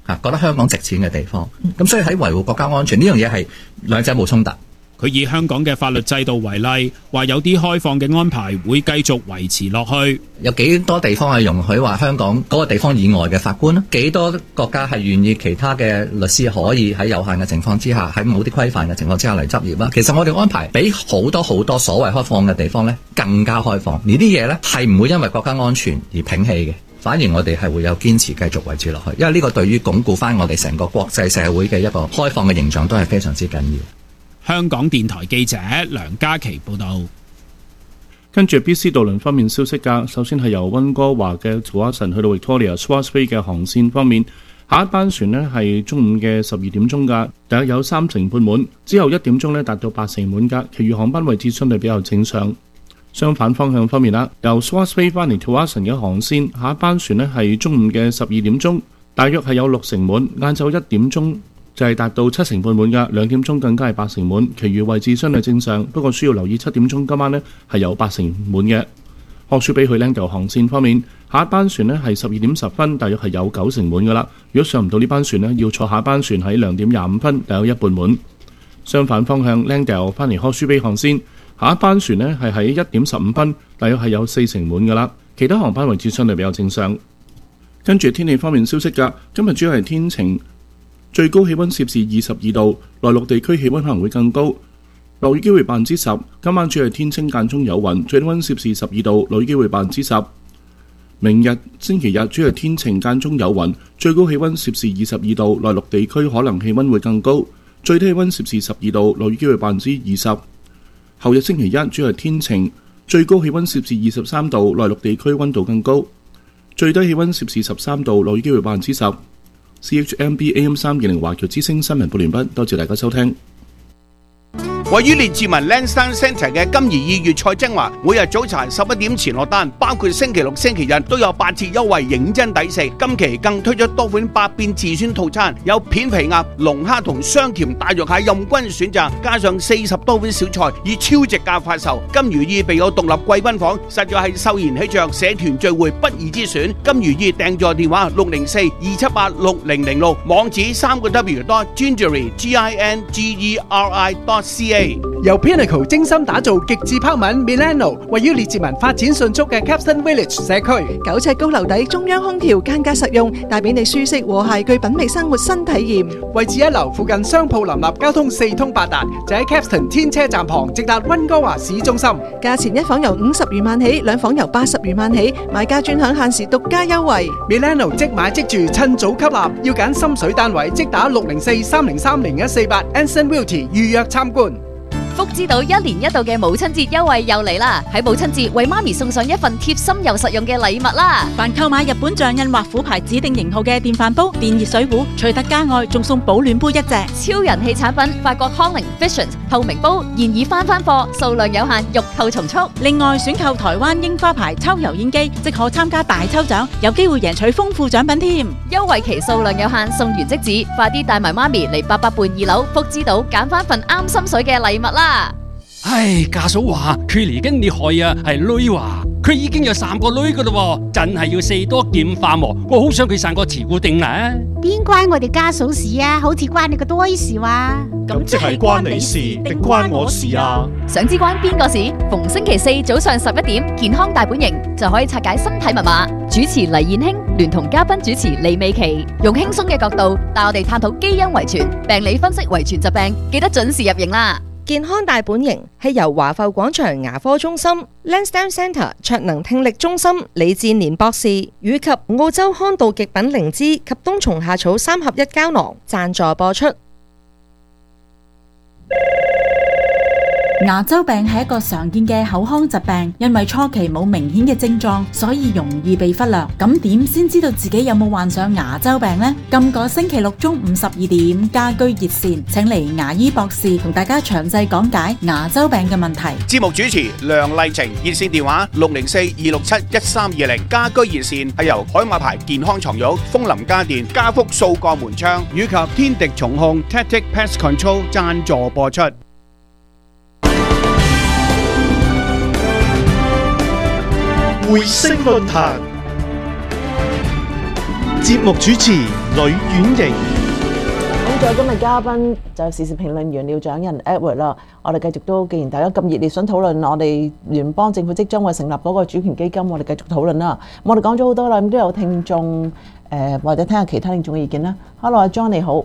嚇，覺得香港值錢嘅地方。咁所以喺維護國家安全呢樣嘢係兩者冇衝突。 佢以香港嘅法律制度為例，話有啲開放嘅安排會繼續維持落去。 有幾多地方係容許話香港嗰個地方以外嘅法官呢？幾多國家係願意其他嘅律師可以喺有限嘅情況之下，喺冇啲規範嘅情況之下嚟執業啦？其實我哋安排比好多好多所謂開放嘅地方呢更加開放，而啲嘢呢係唔會因為國家安全而摒棄嘅，反而我哋係會有堅持繼續維持落去，因為呢個對於鞏固翻我哋成個國際社會嘅一個開放嘅形象都係非常之緊要。 香港電台記者梁嘉琪報道。 跟住 B C 渡輪方面消息㗎，首先係由溫哥華嘅 Tsawwassen 去到 Victoria Swartz Bay 嘅航線方面，下一班船呢係中午嘅十二點鐘㗎，大約有三成半滿，之後一點鐘呢達到八成滿㗎，其餘航班位置相對比較正常。相反方向方面啦，由 Swartz Bay 翻嚟 Tsawwassen 嘅航線，下一班船呢係中午嘅十二點鐘，大約係有六成滿，晏晝一點鐘就係達到七成半滿㗎，兩點鐘更加係八成滿，其餘位置相對正常，不過需要留意七點鐘今晚呢係有八成滿嘅。學書比去 Langdale 航線方面，下一班船呢係十二點十分，大約係有九成滿㗎啦。如果上唔到呢班船呢，要坐下班船喺兩點廿五分，大約一半滿。相反方向 Langdale 翻嚟學書比航線，下一班船呢係喺一點十五分，大約係有四成滿㗎啦。其他航班位置相對比較正常。跟住天氣方面消息㗎，今日主要係天晴。最高氣溫攝氏二十二度，內陸地區氣溫可能會更高，落雨機會百分之十。今晚主要係天清間中有雲，最低溫攝氏十二度，落雨機會百分之十。明日星期日主要係天晴間中有雲，最高氣溫攝氏二十二度，內陸地區可能氣溫會更高，最低氣溫攝氏十二度，落雨機會百分之二十。後日星期一主要係天晴，最高氣溫攝氏二十三度，內陸地區溫度更高，最低氣溫攝氏十三度，落雨機會百分之十。C H M B A M 三二零華僑之聲新聞報完畢，多謝大家收聽。 位於列治文 Lansdowne Centre 嘅金怡二月菜精華，每日早晨十一點前落單，包括星期六、星期日都有八折優惠，認真抵食。今期更推出多款百變自選套餐，有片皮鴨、龍蝦同雙甜大肉蟹任君選擇，加上四十多款小菜，以超值價發售。金如意備有獨立貴賓房，實在係秀賢喜鵲社團聚會不二之選。金如意訂座電話六零四二七八六零零六，網址三個 W dot gingery G I N G E R I dot C A。 由 Pinnacle 精心打造極致拋文 Milano， 位於列治文發展迅速嘅 Capstan Village 社區， 九尺高樓底，中央空調，間隔實用，帶俾你舒適和諧具品味生活新體驗。 位置一樓，附近商鋪林立，交通四通八達，就喺 Capstan 天車站旁，直達溫哥華市中心。 價錢一房由五十餘萬起，兩房由八十餘萬起，買家專享限時獨家優惠。 Milano 即買即住，趁早吸納，要揀心水單位，即打六零四三零三零一四八 Anson Realty 預約參觀。 福之島一年一度嘅母親節優惠又嚟啦！喺母親節為媽咪送上一份貼心又實用嘅禮物啦！ 凡購買日本象印或虎牌指定型號嘅電飯煲、電熱水壺，除得加外，仲送保暖杯一隻。 超人氣產品法國康寧 Visions 透明煲現已翻翻貨，數量有限，欲購從速。 另外選購台灣櫻花牌抽油煙機，即可參加大抽獎，有機會贏取豐富獎品添。 優惠期數量有限，送完即止，快啲帶埋媽咪嚟八百伴二樓福之島揀翻份啱心水嘅禮物啦！ 唉，家嫂話佢嚟緊你害啊，係女話佢已經有三個女噶啦，真係要四多劍化喎。我好想佢生個慈姑定啦。 邊關我哋家嫂事啊？好似關你個多事話。 咁即係關你事定關我事啊？ 想知關邊個事？逢星期四早上十一點，健康大本營就可以拆解身體密碼。主持黎燕卿聯同嘉賓主持李美琪，用輕鬆嘅角度帶我哋探討基因遺傳、病理分析遺傳疾病，記得準時入營啦！ 健康大本營係由華埠廣場牙科中心、Lansdowne Centre 卓能聽力中心李志年博士以及澳洲康道極品靈芝及冬蟲夏草三合一膠囊贊助播出。 牙周病係一個常見嘅口腔疾病，因為初期冇明顯嘅症狀，所以容易被忽略。咁點先知道自己有冇患上牙周病呢？今個星期六中午十二點，家居熱線請嚟牙醫博士同大家詳細講解牙周病嘅問題。 節目主持梁麗晴，熱線電話六零四二六七一三二零。家居熱線係由海馬牌健康床褥、楓林家電、家福數個門窗以及天敵重控 Tactic Pest Control 贊助播出。 回聲論壇， 節目主持呂婉瑩。 咁仲有今日嘉賓就係時事評論員廖長仁 Edward 啦。我哋繼續都，既然大家咁熱烈想討論我哋聯邦政府即將會成立嗰個主權基金，我哋繼續討論啦。我哋講咗好多啦，咁都有聽眾誒、呃、或者聽下其他聽眾嘅意見啦。Hello， 阿 John 你好。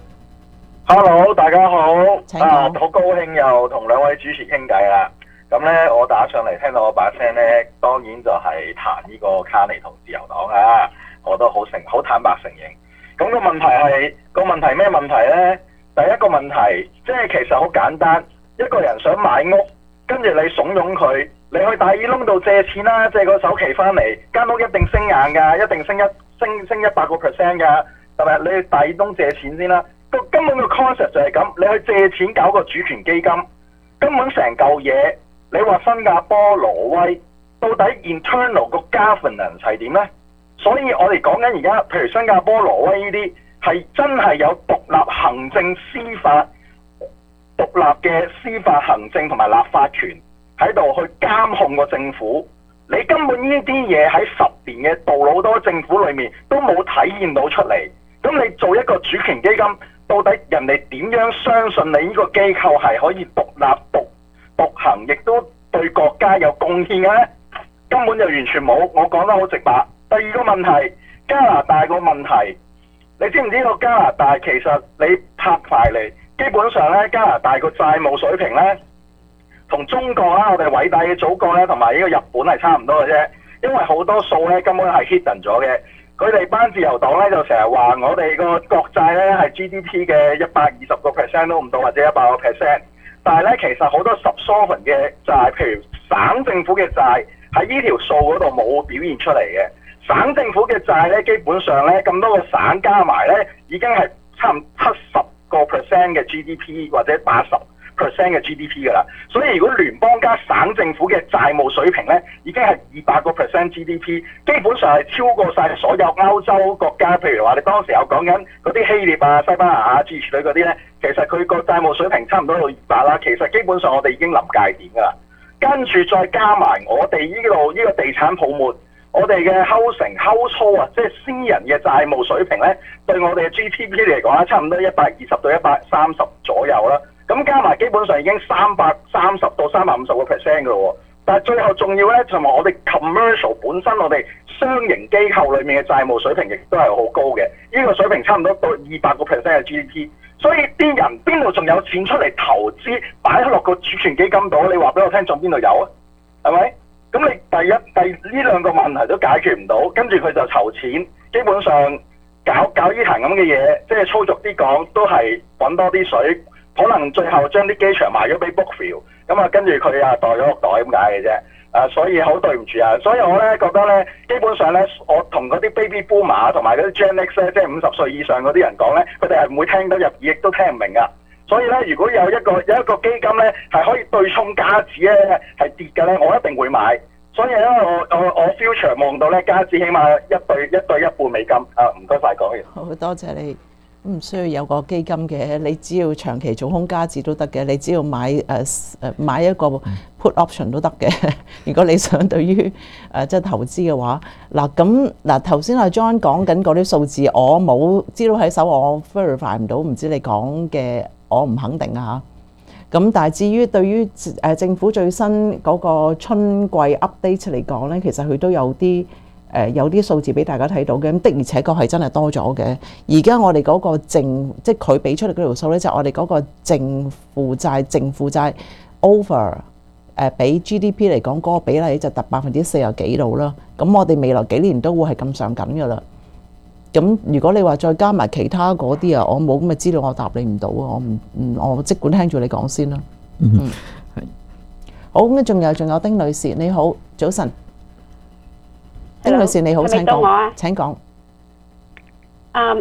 Hello， 大家好。 請講。 啊，好高興又同兩位主持傾偈啦。咁咧，我打上嚟聽到我把聲咧，當然就係彈呢個卡尼同自由黨啊。我都好承好坦白承認。咁、個問題係、個問題咩問題咧？第一個問題，即係其實好簡單，一個人想買屋，跟住你慫恿佢，你去大耳窿度借錢啦，借個首期翻嚟，間屋一定升硬㗎，一定升一升升一百個 percent 㗎，係咪？你去大耳窿借錢先啦。個根本個 concept 就係咁，你去借錢搞個主權基金，根本成嚿嘢，你話新加坡、挪威，到底 internal 個 governance 係點呢？所以我哋講緊而家，譬如新加坡、挪威呢啲，係真係有獨立行政、司法、獨立嘅司法行政同埋立法權喺度去監控個政府。你根本呢啲嘢喺十年嘅杜魯多政府裏面都冇體現到出嚟。咁你做一個主權基金，到底人哋點樣相信你呢個機構係可以獨立獨獨行，亦都對國家有貢獻嘅呢？根本就完全冇。我講得好直白。第二個問題，加拿大個問題，你知唔知道加拿大其實你拍牌嚟，基本上咧加拿大個債務水平咧，同中國啦，我哋偉大嘅祖國咧，同埋呢個日本係差唔多嘅啫。因為好多數咧根本係 hidden 咗嘅。佢哋班自由黨咧就成日話我哋個國債咧係 G D P 嘅一百二十個 percent 都唔到，或者一百個 percent。但係咧其實好多 subsovereign 嘅債，譬如省政府嘅債喺呢條數嗰度冇表現出嚟嘅。省政府嘅債咧，基本上咧咁多個省加埋咧，已經係差唔多七十個 percent 嘅 G D P 或者八十 percent 嘅 G D P 㗎啦。所以如果聯邦加省政府嘅債務水平咧，已經係二百個 percent G D P，基本上係超過晒所有歐洲國家。譬如話你當時有講緊嗰啲希臘啊、西班牙啊、諸如此類嗰啲咧，其實佢個債務水平差唔多到二百啦。其實基本上我哋已經臨界點㗎啦。跟住再加埋我哋呢度呢個地產泡沫。我哋嘅 housing household 啊，即係私人嘅債務水平咧，對我哋嘅 G D P 嚟講咧，差唔多一百二十到一百三十左右啦。咁加埋基本上已經三百三十到三百五十個 percent 嘅咯。但係最後重要咧，就係我哋 commercial 本身我哋商營機構裏面嘅債務水平亦都係好高嘅。呢、這個水平差唔多到二百個 percent 嘅 G D P。所以啲人邊度仲有錢出嚟投資擺落個主權基金度？你話俾我聽，仲邊度有啊？係咪？咁你第一、第呢兩個問題都解決唔到，跟住佢就籌錢，基本上搞搞呢壇咁嘅嘢，即係粗俗啲講，都係揾多啲水，可能最後將啲機場賣咗俾 Brookfield， 咁啊跟住佢啊袋咗落袋咁解嘅啫。啊，所以好對唔住啊，所以我咧覺得咧，基本上咧，我同嗰啲 baby boomer 同埋嗰啲 Gen X 咧，即係五十歲以上嗰啲人講咧，佢哋係唔會聽得入耳，亦都聽唔明噶。所以咧，如果有一個有一個基金咧，係可以對沖加指咧係跌嘅咧，我一定會買。所以咧，我我我 future 望到咧，加指起碼一對一對一半美金。啊，唔該晒講完。 好多謝你。唔需要有個基金嘅，你只要長期做空加指都得嘅，你只要買誒誒、呃、買一個 put option 都得嘅。如果你想對於誒即係投資嘅話，嗱咁嗱頭先阿 John 講緊嗰啲數字，我冇資料喺手，我 verify 唔到，唔知你講嘅我唔肯定啊嚇。咁但係至於對於誒政府最新嗰個春季 update 嚟講咧，其實佢都有啲。誒、呃、有啲數字俾大家睇到嘅，咁的而且確係真係多咗嘅。而家我哋嗰個淨，即係佢俾出嚟嗰條數咧，就係、我哋嗰個淨負債、淨負債 over 誒、呃、比 G D P 嚟講嗰個比例就達百分之四十幾度啦。咁我哋未來幾年都會係咁上緊㗎啦。咁如果你話再加埋其他嗰啲啊，我冇咁嘅資料，我答你唔到啊。我唔唔，我即管聽住你講先啦。嗯，係。好，咁仲有仲有丁女士，你好，早晨。丁女士你好，請講。請講。 嗯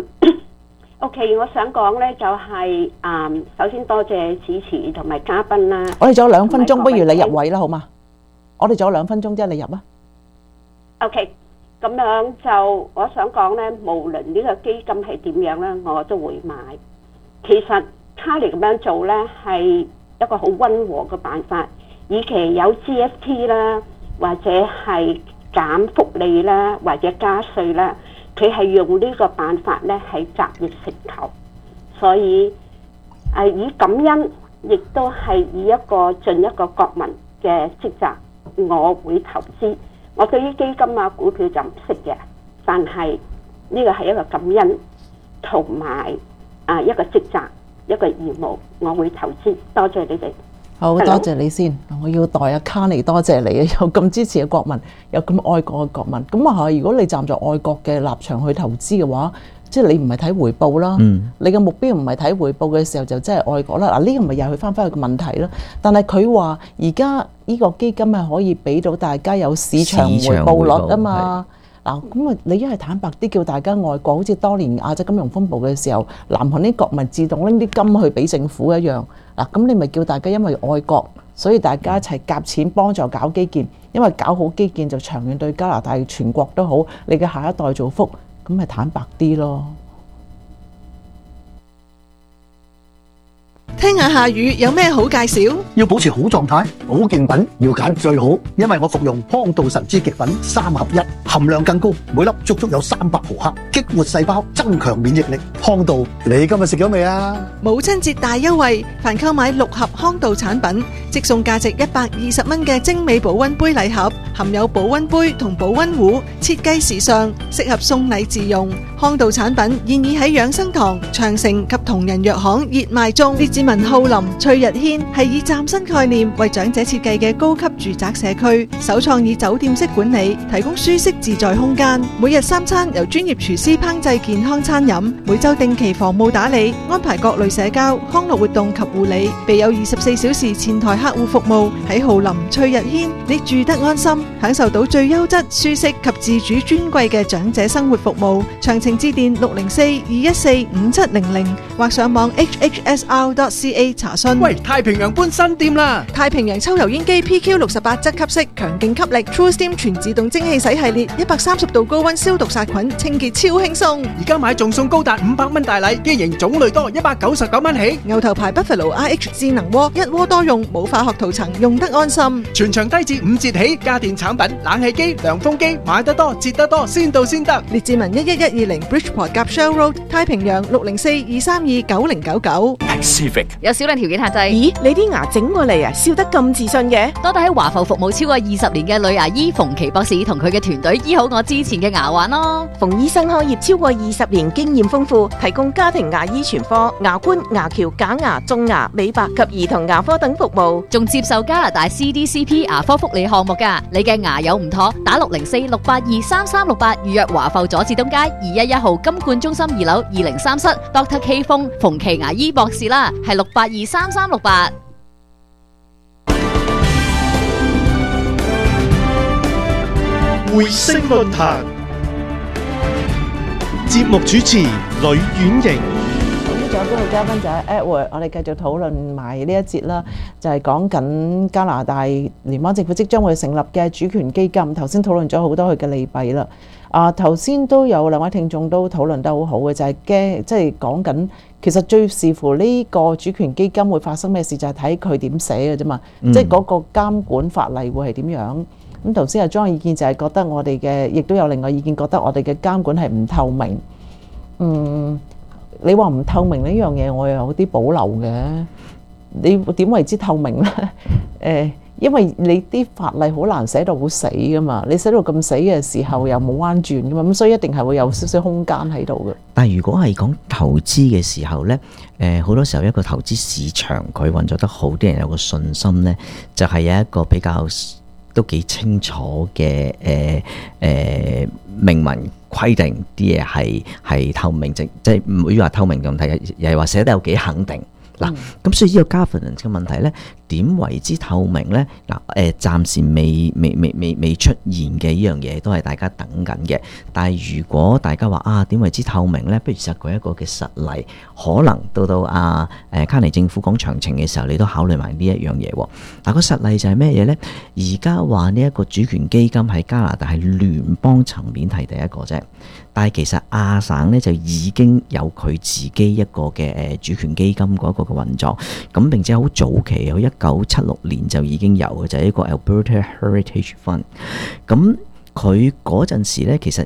，OK， 我想講咧就係嗯，首先多謝主持同埋嘉賓啦。 我哋仲有兩分鐘，不如你入位啦，好嘛？我哋仲有兩分鐘啫，你入啊。 OK，咁樣就我想講咧，無論呢個基金係點樣咧，我都會買。其實卡尼咁樣做咧係一個好溫和嘅辦法，與其有 G S T 啦，或者係減福利啦，或者加稅啦， 佢係用呢個辦法咧係集腋成裘，所以誒以感恩，亦都係以一個盡一個國民嘅職責，我會投資。我對於基金啊股票就唔識嘅，但係呢個係一個感恩同埋啊一個職責一個義務，我會投資。多謝你哋。 好，多謝你先。我要代阿卡尼多謝你啊！有咁支持嘅國民，有咁愛國嘅國民。咁啊，如果你站在愛國嘅立場去投資嘅話，即係你唔係睇回報啦。嗯、你嘅目標唔係睇回報嘅時候，就真係愛國啦。嗱，呢個咪又去翻返去個問題咯。但係佢話而家呢個基金係可以俾到大家有市場回報率啊嘛。嗱，咁啊，你一係坦白啲叫大家愛國，好似當年亞洲金融風暴嘅時候，南韓啲國民自動拎啲金去俾政府一樣。嗱，咁你咪叫大家因為愛國，所以大家一齊夾錢幫助搞基建，因為搞好基建就長遠對加拿大全國都好，你嘅下一代造福，咁咪坦白啲咯。 聽下夏雨有咩好介紹？ 要保持好狀態，保健品要揀最好，因為我服用康道神之極品三合一，含量更高，每粒足足有三百毫克，激活細胞，增強免疫力。康道，你今日食咗未啊？ 母親節大優惠，凡購買六盒康道產品，即送價值一百二十蚊嘅精美保溫杯禮盒，含有保溫杯同保溫壺，設計時尚，適合送禮自用。康道產品現已喺養生堂、長城及同仁藥行熱賣中。列治文浩林、翠日軒係以嶄新概念為長者設計嘅高級住宅社區，首創以酒店式管理，提供舒適自在空間。每日三餐由專業廚師烹製健康餐飲，每週定期房務打理，安排各類社交、康樂活動及護理，備有二十四小時前台客戶服務。喺浩林、翠日軒，你住得安心，享受到最優質、舒適及自主尊貴嘅長者生活服務。詳情致電六零四二一四五七零零或上網 h h s r dot c a 查詢。 喂，太平洋搬新店啦！ 太平洋抽油煙機 P Q 六十八質吸式強勁吸力 True Steam 全自動蒸汽洗系列，一百三十度高溫消毒殺菌，清潔超輕鬆。 而家買仲送高達五百蚊大禮，機型種類多，一百九十九蚊起。 牛頭牌 Buffalo R H 智能鍋，一鍋多用，冇化學塗層，用得安心。 全場低至五折起，家電產品、冷氣機、涼風機，買得多，折得多，先到先得。 列治文一一一二零 Bridgeport 夾 Shell Road， 太平洋六零四二三二九零九九。 有少量條件限制。 咦，你啲牙整過嚟啊，笑得咁自信嘅？ 多得喺華埠服務超過二十年嘅女牙醫馮琪博士同佢嘅團隊醫好我之前嘅牙患咯。 馮醫生開業超過二十年，經驗豐富，提供家庭牙醫全科、牙冠、牙橋、假牙、種牙、美白及兒童牙科等服務， 仲接受加拿大 C D C P 牙科福利項目㗎。你嘅牙有唔妥，打六零四六八二三三六八預約華埠佐治東街二一一號金冠中心二樓二零三室 Doctor K 風馮琪牙醫博士啦，係六八二三三六八。 回聲論壇節目主持呂婉瑩。 咁仲有今日嘉賓就係 Edward， 我哋繼續討論埋呢一節啦，就係講緊加拿大聯邦政府即將會成立嘅主權基金。頭先討論咗好多佢嘅利弊啦。啊，頭先都有兩位聽眾都討論得好好嘅，就係驚即係講緊，其實最視乎呢個主權基金會發生咩事，就係睇佢點寫嘅啫嘛。嗯、即係嗰個監管法例會係點樣？咁頭先阿莊嘅意見就係覺得我哋嘅，亦都有另外意見覺得我哋嘅監管係唔透明。嗯，你話唔透明呢樣嘢，我又有啲保留嘅。你點為之透明呢？誒。因為你啲法例好難寫到好死噶嘛，你寫到咁死嘅時候又冇彎轉噶嘛，咁所以一定係會有少少空間喺度嘅。 但係如果係講投資嘅時候呢，誒好多時候一個投資市場佢運作得好，啲人有個信心呢，就係有一個比較都幾清楚嘅誒誒明文規定啲嘢係係透明，即即係唔會話透明咁睇，又係話寫得有幾肯定。嗱，咁所以呢個 governance 嘅問題咧，點為之透明咧？嗱，誒暫時未未未未未出現嘅呢樣嘢，都係大家等緊嘅。但係如果大家話啊，點為之透明咧？不如實舉一個嘅實例，可能到到啊誒卡尼政府講詳情嘅時候，你都考慮埋呢一樣嘢喎。嗱，個實例就係咩嘢咧？而家話呢一個主權基金喺加拿大係聯邦層面係第一個啫。但係其實亞省咧就已經有佢自己一個嘅誒主權基金嗰個嘅運作，咁並且好早期，喺一九七六年就已經有嘅，就係、是、一個 Alberta Heritage Fund。咁佢嗰陣時咧，其實亦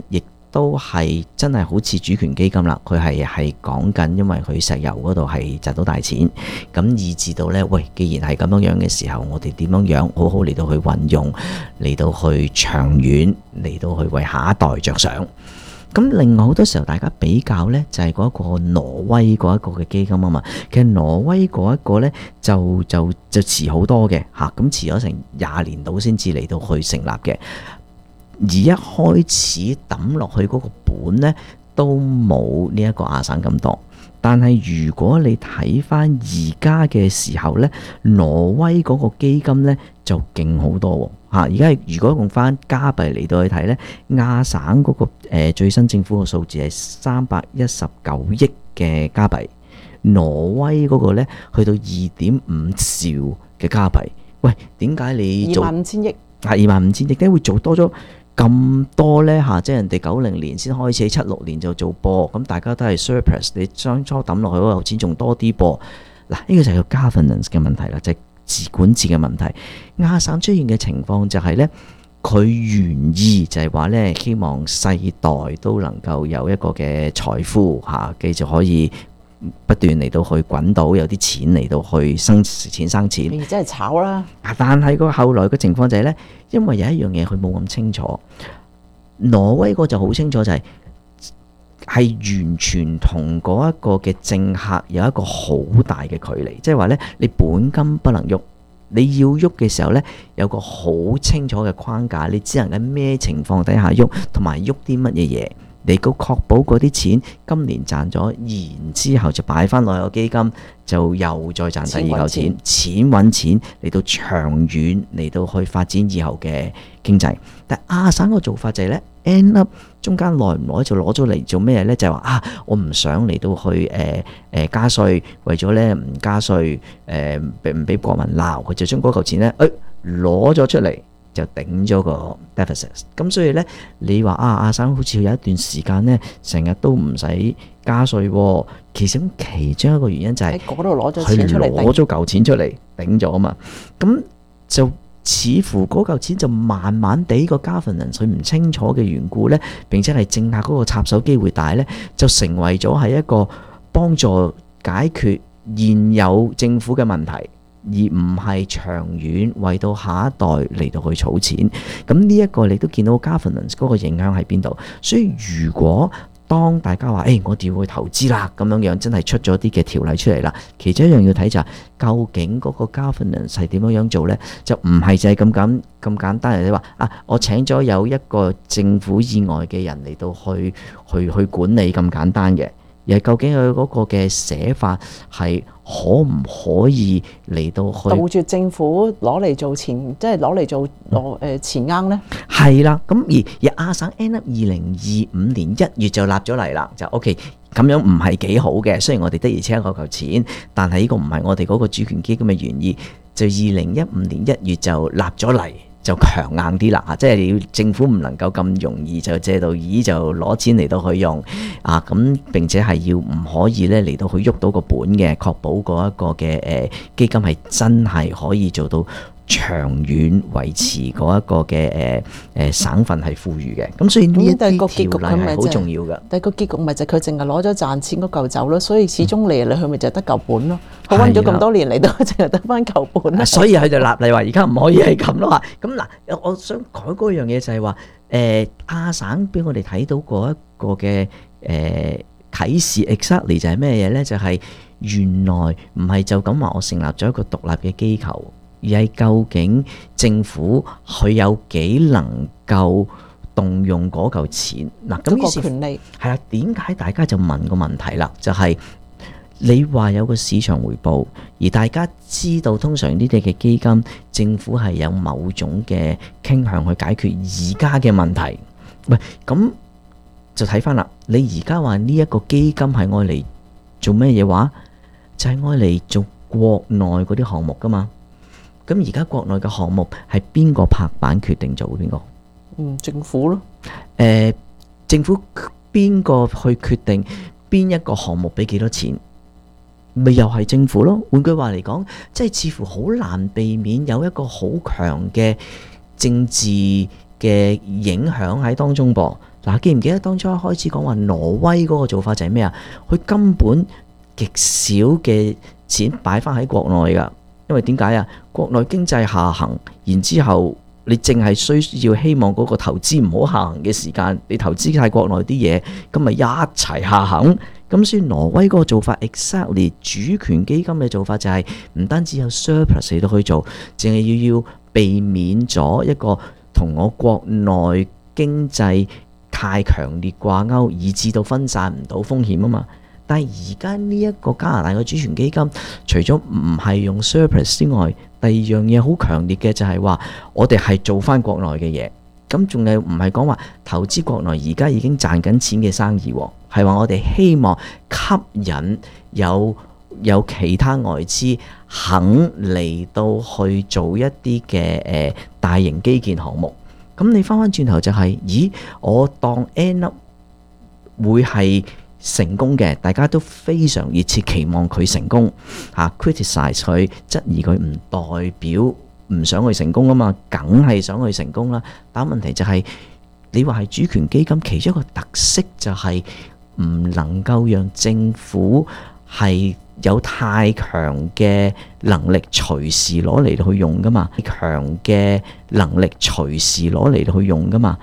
都係真係好似主權基金啦，佢係係講緊，因為佢石油嗰度係賺到大錢，咁以至到呢，喂，既然係咁樣樣嘅時候，我哋點樣樣好好嚟到去運用，嚟到去長遠，嚟到去為下一代着想。咁另外好多時候大家比較呢，就係嗰個挪威嗰一個嘅基金啊嘛。其實挪威嗰一個呢，就就就遲好多嘅嚇，咁遲咗成廿年度先至嚟到去成立嘅。而一開始抌落去嗰個本呢，都冇呢一個亞省咁多。但係如果你睇翻而家嘅時候呢，挪威嗰個基金呢就勁好多喎。而家如果用翻加幣嚟到去睇呢，亞省嗰、嗰個、呃、最新政府嘅數字係三百一十九億嘅加幣，挪威嗰個呢去到二點五兆嘅加幣。喂，點解你做二萬五千億？ 係二萬五千億，點解會做多咗咁多呢？嚇，即係人哋九零年先開始，七六年就做噃，咁大家都係 surplus， 你當初抌落去嗰嚿錢仲多啲噃。嗱，呢個就係個 governance 嘅問題啦，就係、是、自管治嘅問題。亞省出現嘅情況就係呢，佢原意就係話呢，希望世代都能夠有一個嘅財富嚇，繼續可以不斷嚟到去滾到有啲錢嚟到去生錢生錢。 你真係炒啦！ 但係個後來嘅情況就係呢，因為有一樣嘢佢冇咁清楚，挪威個就好清楚就係、是、係完全同嗰一個嘅政客有一個好大嘅距離，即係話呢，你本金不能喐，你要喐嘅時候呢，有個好清楚嘅框架，你只能喺咩情況底下喐，同埋喐啲乜嘢嘢。你個確保嗰啲錢今年賺咗，然之後就擺翻落個基金，就又再賺第二嚿錢，錢揾錢嚟到長遠嚟到去發展以後嘅經濟。但亞省個做法就係咧 end up 中間耐唔耐就攞咗嚟做咩呢？就係、是、話啊，我唔想嚟到去誒誒、呃呃、加稅，為咗咧唔加稅誒唔俾國民鬧，佢就將嗰嚿錢咧誒攞咗出嚟。就頂咗個 deficit， 咁所以呢，你話啊，亞省好似有一段時間呢，成日都唔使加稅喎。其實其中一個原因就係喺嗰度攞咗錢出嚟， 攞咗嚿錢出嚟頂咗啊嘛。咁就似乎嗰嚿錢就慢慢地個 governance 佢唔清楚嘅緣故呢，並且係政客嗰個插手機會大呢，就成為咗係一個幫助解決現有政府嘅問題，而唔係長遠為到下一代嚟到去儲錢。咁呢一個你都見到 governance 嗰個影響喺邊度。所以如果當大家話誒、欸、我哋要去投資啦，咁樣樣真係出咗啲嘅條例出嚟啦，其中一樣要睇就係、是、究竟嗰個 governance 係點樣樣做呢？就唔係就係咁簡咁簡單。你話啊，我請咗有一個政府以外嘅人嚟到去去去管理咁簡單嘅。而係究竟佢嗰個嘅寫法係可唔可以嚟到去杜絕政府攞嚟做錢，即係攞嚟做攞誒錢罌咧？ 係啦，咁而而亞省 end up 二零二五年一月就立咗嚟啦，就 OK。咁樣唔係幾好嘅，雖然我哋的而且確有嚿錢，但係呢個唔係我哋嗰個主權基金嘅原意。就二零一五年一月就立咗嚟。就強硬啲啦，即係你要政府唔能夠咁容易就借到意就攞錢嚟到去用啊，咁並且係要唔可以咧嚟到去喐到個本嘅，確保嗰一個嘅誒基金係真係可以做到長遠維持嗰一個嘅誒誒省份係富裕嘅。咁所以呢一啲條例係好重要嘅。 但係個結局咪就佢淨係攞咗賺錢嗰嚿走咯，所以始終嚟嚟去咪就得嚿本咯。佢揾咗咁多年嚟都淨係得翻嚿本啦。 所以佢就立例話而家唔可以係咁咯。咁嗱，我想改嗰樣嘢就係話誒亞省俾我哋睇到嗰一個嘅誒啟示 exactly 就係咩嘢咧？就係、是、原來唔係就咁話我成立咗一個獨立嘅機構。而係究竟政府佢有幾能夠動用嗰嚿錢嗱？咁於是權利係啦，點解大家就問個問題啦？就係、是、你話有個市場回報，而大家知道通常呢啲嘅基金，政府係有某種嘅傾向去解決而家嘅問題。喂，咁就睇翻啦。你而家話呢一個基金係愛嚟做咩嘢話？就係愛嚟做國內嗰啲項目噶嘛。咁而家國內嘅項目係邊個拍板決定做邊個？ 嗯，政府咯。 誒、呃，政府邊個去決定邊一個項目俾幾多錢？咪又係政府咯。換句話嚟講，即係似乎好難避免有一個好強嘅政治嘅影響喺當中噃。 嗱，記唔記得當初一開始講話挪威嗰個做法就係咩啊？佢根本極少嘅錢擺翻喺國內㗎，因為點解啊？國內經濟下行，然之後你淨係需要希望嗰個投資唔好下行嘅時間，你投資晒國內啲嘢，咁咪一齊下行。咁所以挪威嗰個做法 exactly 主權基金嘅做法就係唔單止有 surplus 嚟到去做，淨係要要避免咗一個同我國內經濟太強烈掛鈎，以致到分散唔到風險啊嘛。但係而家呢一個加拿大嘅主權基金，除咗唔係用 surplus 之外，第二樣嘢好強烈嘅就係話，我哋係做翻國內嘅嘢。咁仲係唔係講話投資國內而家已經賺緊錢嘅生意，係話我哋希望吸引有有其他外資肯嚟到去做一啲嘅誒大型基建項目。咁你翻翻轉頭就係、是，咦？我當 end up 會係成功嘅，大家都非常熱切期望佢成功嚇、啊、criticize 佢，質疑佢唔代表唔想去成功啊嘛，梗係想去成功啦。但問題就係、是，你話係主權基金其中一個特色就係唔能夠讓政府係有太強嘅能力隨時攞嚟去用噶嘛，強嘅能力隨時攞嚟去用噶嘛。